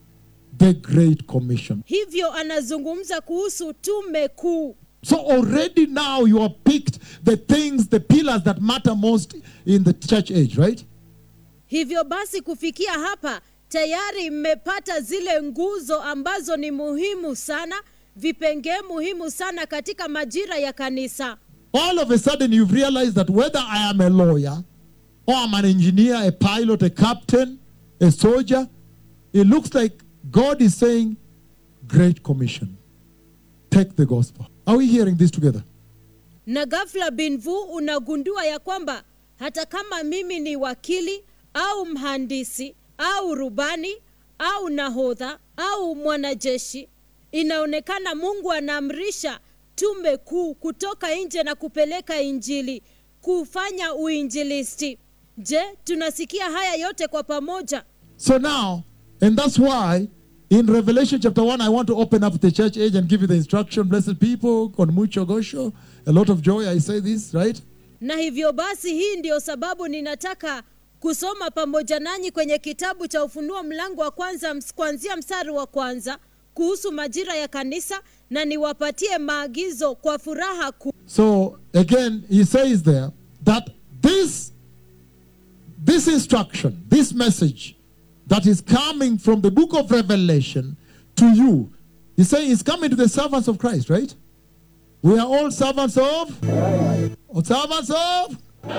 Speaker 2: the Great Commission.
Speaker 1: Hivyo anazungumza kuhusu tume kuu.
Speaker 2: So already now you have picked the things, the pillars that matter most in the church age, right?
Speaker 1: Hivyo basi kufikia hapa tayari mmepata zile nguzo ambazo ni muhimu sana, vipengee muhimu sana katika majira ya kanisa.
Speaker 2: All of a sudden you've realized that whether I am a lawyer or I'm an engineer, a pilot, a captain, a soldier, it looks like God is saying, Great Commission. Take the gospel. Are we hearing this together?
Speaker 1: Na ghafla binvu unagundua ya kwamba hata kama mimi ni wakili au mhandisi au rubani au nahodha au mwanajeshi, inaonekana Mungu anaamrisha tume kuu kutoka nje na kupeleka Injili, kufanya uinjilisti. Je, tunasikia haya yote kwa pamoja?
Speaker 2: So now, and that's why in Revelation chapter one, I want to open up the church age and give you the instruction. Blessed people, con mucho gozo, a lot of joy, I say this, right?
Speaker 1: Na hivyo basi hii ndio sababu ninataka kusoma pamoja nanyi kwenye kitabu cha Ufunuo mlango wa kwanza kuanzia mstari wa kwanza kuhusu majira ya kanisa, na niwapatie maagizo kwa furaha kuu.
Speaker 2: So again, he says there that this, this instruction, this message that is coming from the book of Revelation to you, he says it's coming to the servants of Christ, right? We are all servants of? Or servants of?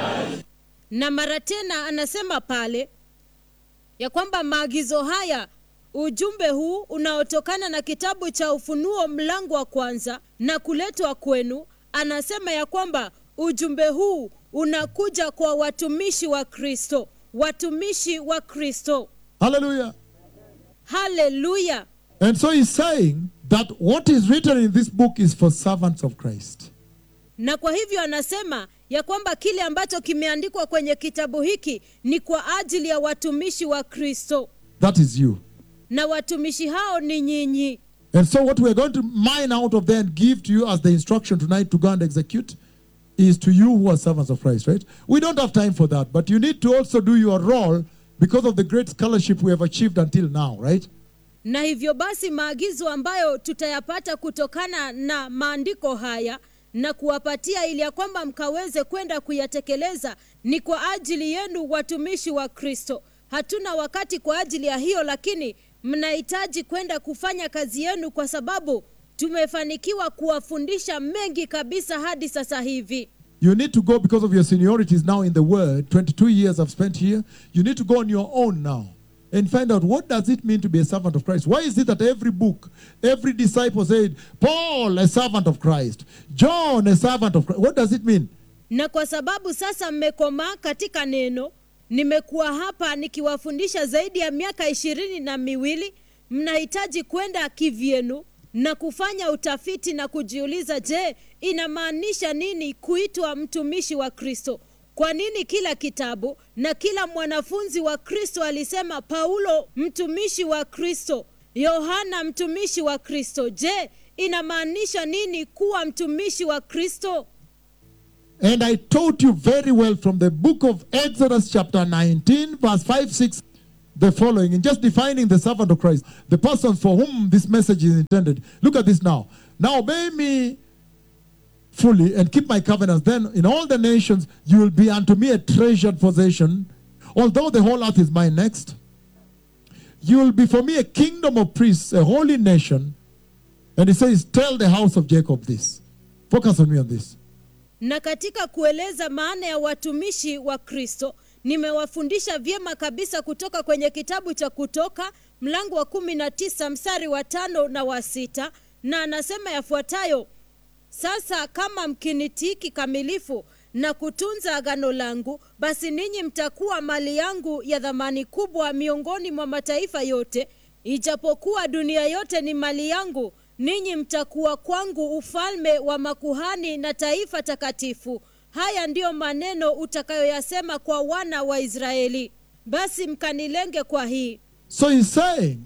Speaker 1: Na mara tena anasema pale ya kwamba maagizo haya, ujumbe huu unaotokana na kitabu cha Ufunuo mlango wa kwanza na kuletwa kwenu, anasema ya kwamba ujumbe huu unakuja kwa watumishi wa Kristo, watumishi wa Kristo.
Speaker 2: Hallelujah.
Speaker 1: Hallelujah.
Speaker 2: And so he's saying that what is written in this book is for servants of Christ.
Speaker 1: Na kwa hivyo anasema ya kwamba kile ambacho kimeandikwa kwenye kitabu hiki ni kwa ajili ya watumishi wa Kristo.
Speaker 2: That is you.
Speaker 1: Na watumishi hao ni nyinyi.
Speaker 2: And so what we're going to mine out of there and give to you as the instruction tonight to go and execute is to you who are servants of Christ, right? We don't have time for that, but you need to also do your role because of the great scholarship we have achieved until now, right?
Speaker 1: Na hivyo basi maagizo ambayo tutayapata kutokana na maandiko haya na kuwapatia ili ya kwamba mkaweze kwenda kuyatekeleza ni kwa ajili yenu watumishi wa Kristo. Hatuna wakati kwa ajili ya hiyo, lakini mnahitaji kwenda kufanya kazi yenu kwa sababu tumefanikiwa kuwafundisha mengi kabisa hadi sasa hivi.
Speaker 2: You need to go because of your seniorities now in the word. twenty-two years I've spent here. You need to go on your own now and find out what does it mean to be a servant of Christ. Why is it that every book, every disciple said, Paul, a servant of Christ, John, a servant of Christ? What does it mean?
Speaker 1: Na kwa sababu sasa mmekomaa katika neno, nimekuwa hapa nikiwafundisha zaidi ya miaka ishirini na miwili, mnahitaji kwenda kivyenu na kufanya utafiti na kujiuliza, je, inamaanisha nini kuitwa mtumishi wa Kristo? Kwa nini kila kitabu na kila mwanafunzi wa Kristo alisema Paulo mtumishi wa Kristo? Yohana mtumishi wa Kristo. Je, inamaanisha nini kuwa mtumishi wa Kristo?
Speaker 2: And I taught you very well from the book of Exodus chapter nineteen, verse five, six, the following, in just defining the servant of Christ, the person for whom this message is intended. Look at this now. Now obey me fully and keep my covenants. Then in all the nations you will be unto me a treasured possession, although the whole earth is mine. Next. You will be for me a kingdom of priests, a holy nation. And he says, tell the house of Jacob this. Focus on me on this.
Speaker 1: Na katika kueleza maana ya watumishi wa Kristo, nimewafundisha vyema kabisa kutoka kwenye kitabu cha Kutoka mlango wa kumi na tisa mstari wa tano na wa sita, na anasema yafuatayo: sasa kama mkinitii kikamilifu na kutunza agano langu, basi ninyi mtakuwa mali yangu ya dhamani kubwa miongoni mwa mataifa yote. Ijapokuwa dunia yote ni mali yangu, ninyi mtakuwa kwangu ufalme wa makuhani na taifa takatifu. Haya ndiyo maneno utakayoyasema kwa wana wa Israeli. Basi mkanilenge kwa hii.
Speaker 2: So he's saying,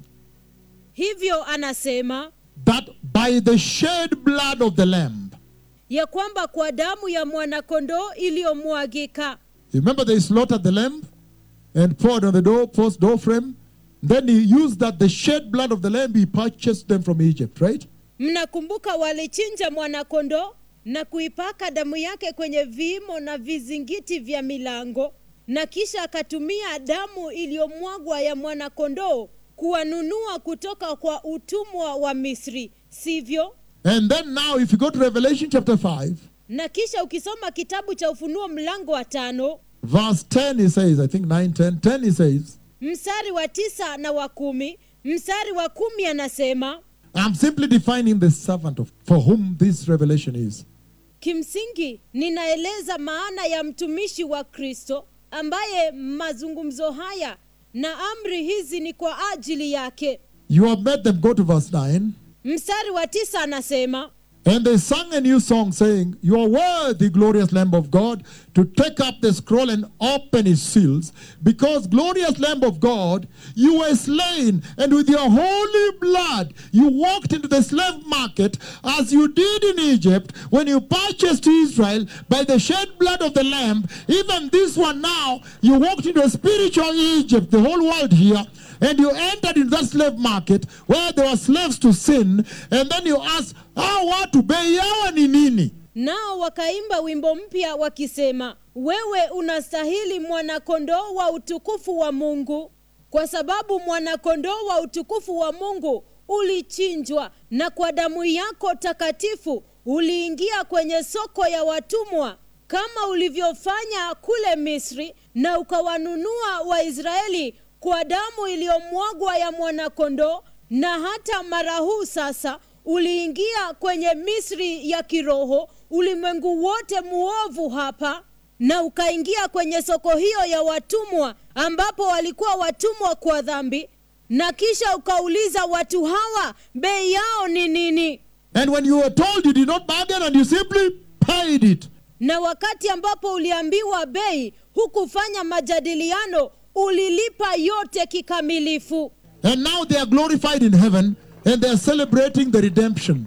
Speaker 1: hivyo anasema,
Speaker 2: that by the shed blood of the lamb,
Speaker 1: ya kwamba kwa damu ya mwanakondoo iliyomwagika.
Speaker 2: remember they slaughtered the lamb and poured on the doorpost, door frame. Then he used that, the shed blood of the lamb, he purchased them from Egypt, right?
Speaker 1: Mnakumbuka walichinja mwanakondoo na kuipaka damu yake kwenye viimo na vizingiti vya milango, na kisha akatumia damu iliyomwagwa ya mwanakondoo kuwanunua kutoka kwa utumwa wa Misri, sivyo?
Speaker 2: And then now if you go to Revelation chapter five,
Speaker 1: na kisha ukisoma kitabu cha Ufunuo mlango wa tano,
Speaker 2: verse ten, he says, I think nine, ten, ten he says,
Speaker 1: mstari wa tisa na wa kumi, mstari wa kumi anasema,
Speaker 2: I'm simply defining the servant of, for whom this revelation is.
Speaker 1: Kimsingi ninaeleza maana ya mtumishi wa Kristo ambaye mazungumzo haya na amri hizi ni kwa ajili yake.
Speaker 2: You have met them. Go to verse nine.
Speaker 1: Mstari wa tisa anasema,
Speaker 2: and they sang a new song saying, you are worthy, glorious Lamb of God, to take up the scroll and open its seals, because, glorious Lamb of God, you were slain, and with your holy blood you walked into the slave market as you did in Egypt when you purchased Israel by the shed blood of the Lamb. Even this one now, you walked into a spiritual Egypt, the whole world here, and you entered in that slave market where there were slaves to sin, and then you asked, how watu bei yao ni nini?
Speaker 1: Nao wakaimba wimbo mpya wakisema, wewe unastahili mwanakondoo wa utukufu wa Mungu, kwa sababu mwanakondoo wa utukufu wa Mungu ulichinjwa, na kwa damu yako takatifu uliingia kwenye soko ya watumwa, kama ulivyofanya kule Misri, na ukawanunua Waisraeli kwa damu iliyomwagwa ya mwanakondoo. Na hata mara huu sasa uliingia kwenye Misri ya kiroho, ulimwengu wote muovu hapa, na ukaingia kwenye soko hiyo ya watumwa, ambapo walikuwa watumwa kwa dhambi, na kisha ukauliza watu hawa bei yao ni nini?
Speaker 2: And when you were told, you did not bargain and you simply paid it.
Speaker 1: Na wakati ambapo uliambiwa bei, hukufanya majadiliano, ulilipa yote kikamilifu.
Speaker 2: And now they are glorified in heaven and they are celebrating the redemption.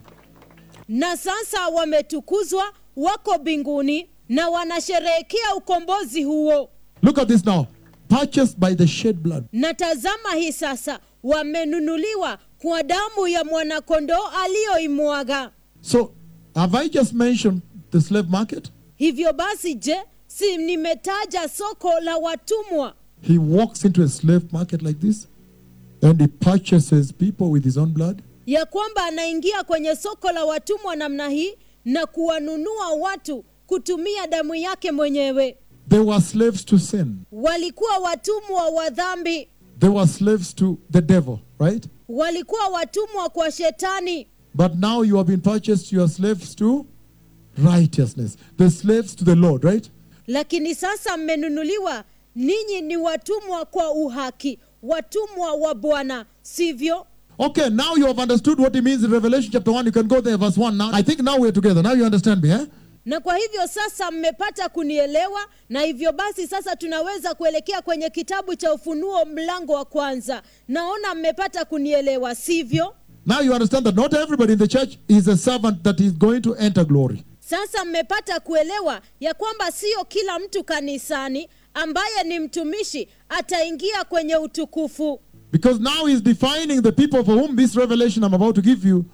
Speaker 1: Na sasa wametukuzwa, wako mbinguni na wanasherehekea ukombozi huo.
Speaker 2: Look at this now. Purchased by the shed blood.
Speaker 1: Na tazama hii sasa, wamenunuliwa kwa damu ya mwanakondoo aliyoimwaga.
Speaker 2: So, have I just mentioned the slave market?
Speaker 1: Hivyo basi, je, si nimetaja soko la watumwa?
Speaker 2: He walks into a slave market like this and he purchases people with his own blood.
Speaker 1: Ya kwamba anaingia kwenye soko la watumwa namna hii na kuwanunua watu kutumia damu yake mwenyewe.
Speaker 2: They were slaves to sin.
Speaker 1: Walikuwa watumwa wa dhambi.
Speaker 2: They were slaves to the devil, right?
Speaker 1: Walikuwa watumwa kwa shetani.
Speaker 2: But now you have been purchased, you are slaves to righteousness. The slaves to the Lord, right?
Speaker 1: Lakini sasa mmenunuliwa, ninyi ni watumwa kwa uhaki, watumwa wa Bwana, sivyo?
Speaker 2: Okay, now you have understood what it means in Revelation chapter one. You can go there, verse one now. I think now we're together. Now you understand me, eh?
Speaker 1: Na kwa hivyo sasa mmepata kunielewa, na hivyo basi sasa tunaweza kuelekea kwenye kitabu cha Ufunuo mlango wa kwanza. Naona mmepata kunielewa, sivyo?
Speaker 2: Now you understand that not everybody in the church is a servant that is going to enter glory.
Speaker 1: Sasa mmepata kuelewa ya kwamba sio kila mtu kanisani ambaye ni mtumishi ataingia kwenye utukufu.
Speaker 2: Because now he's defining the people for whom this revelation I'm about to give you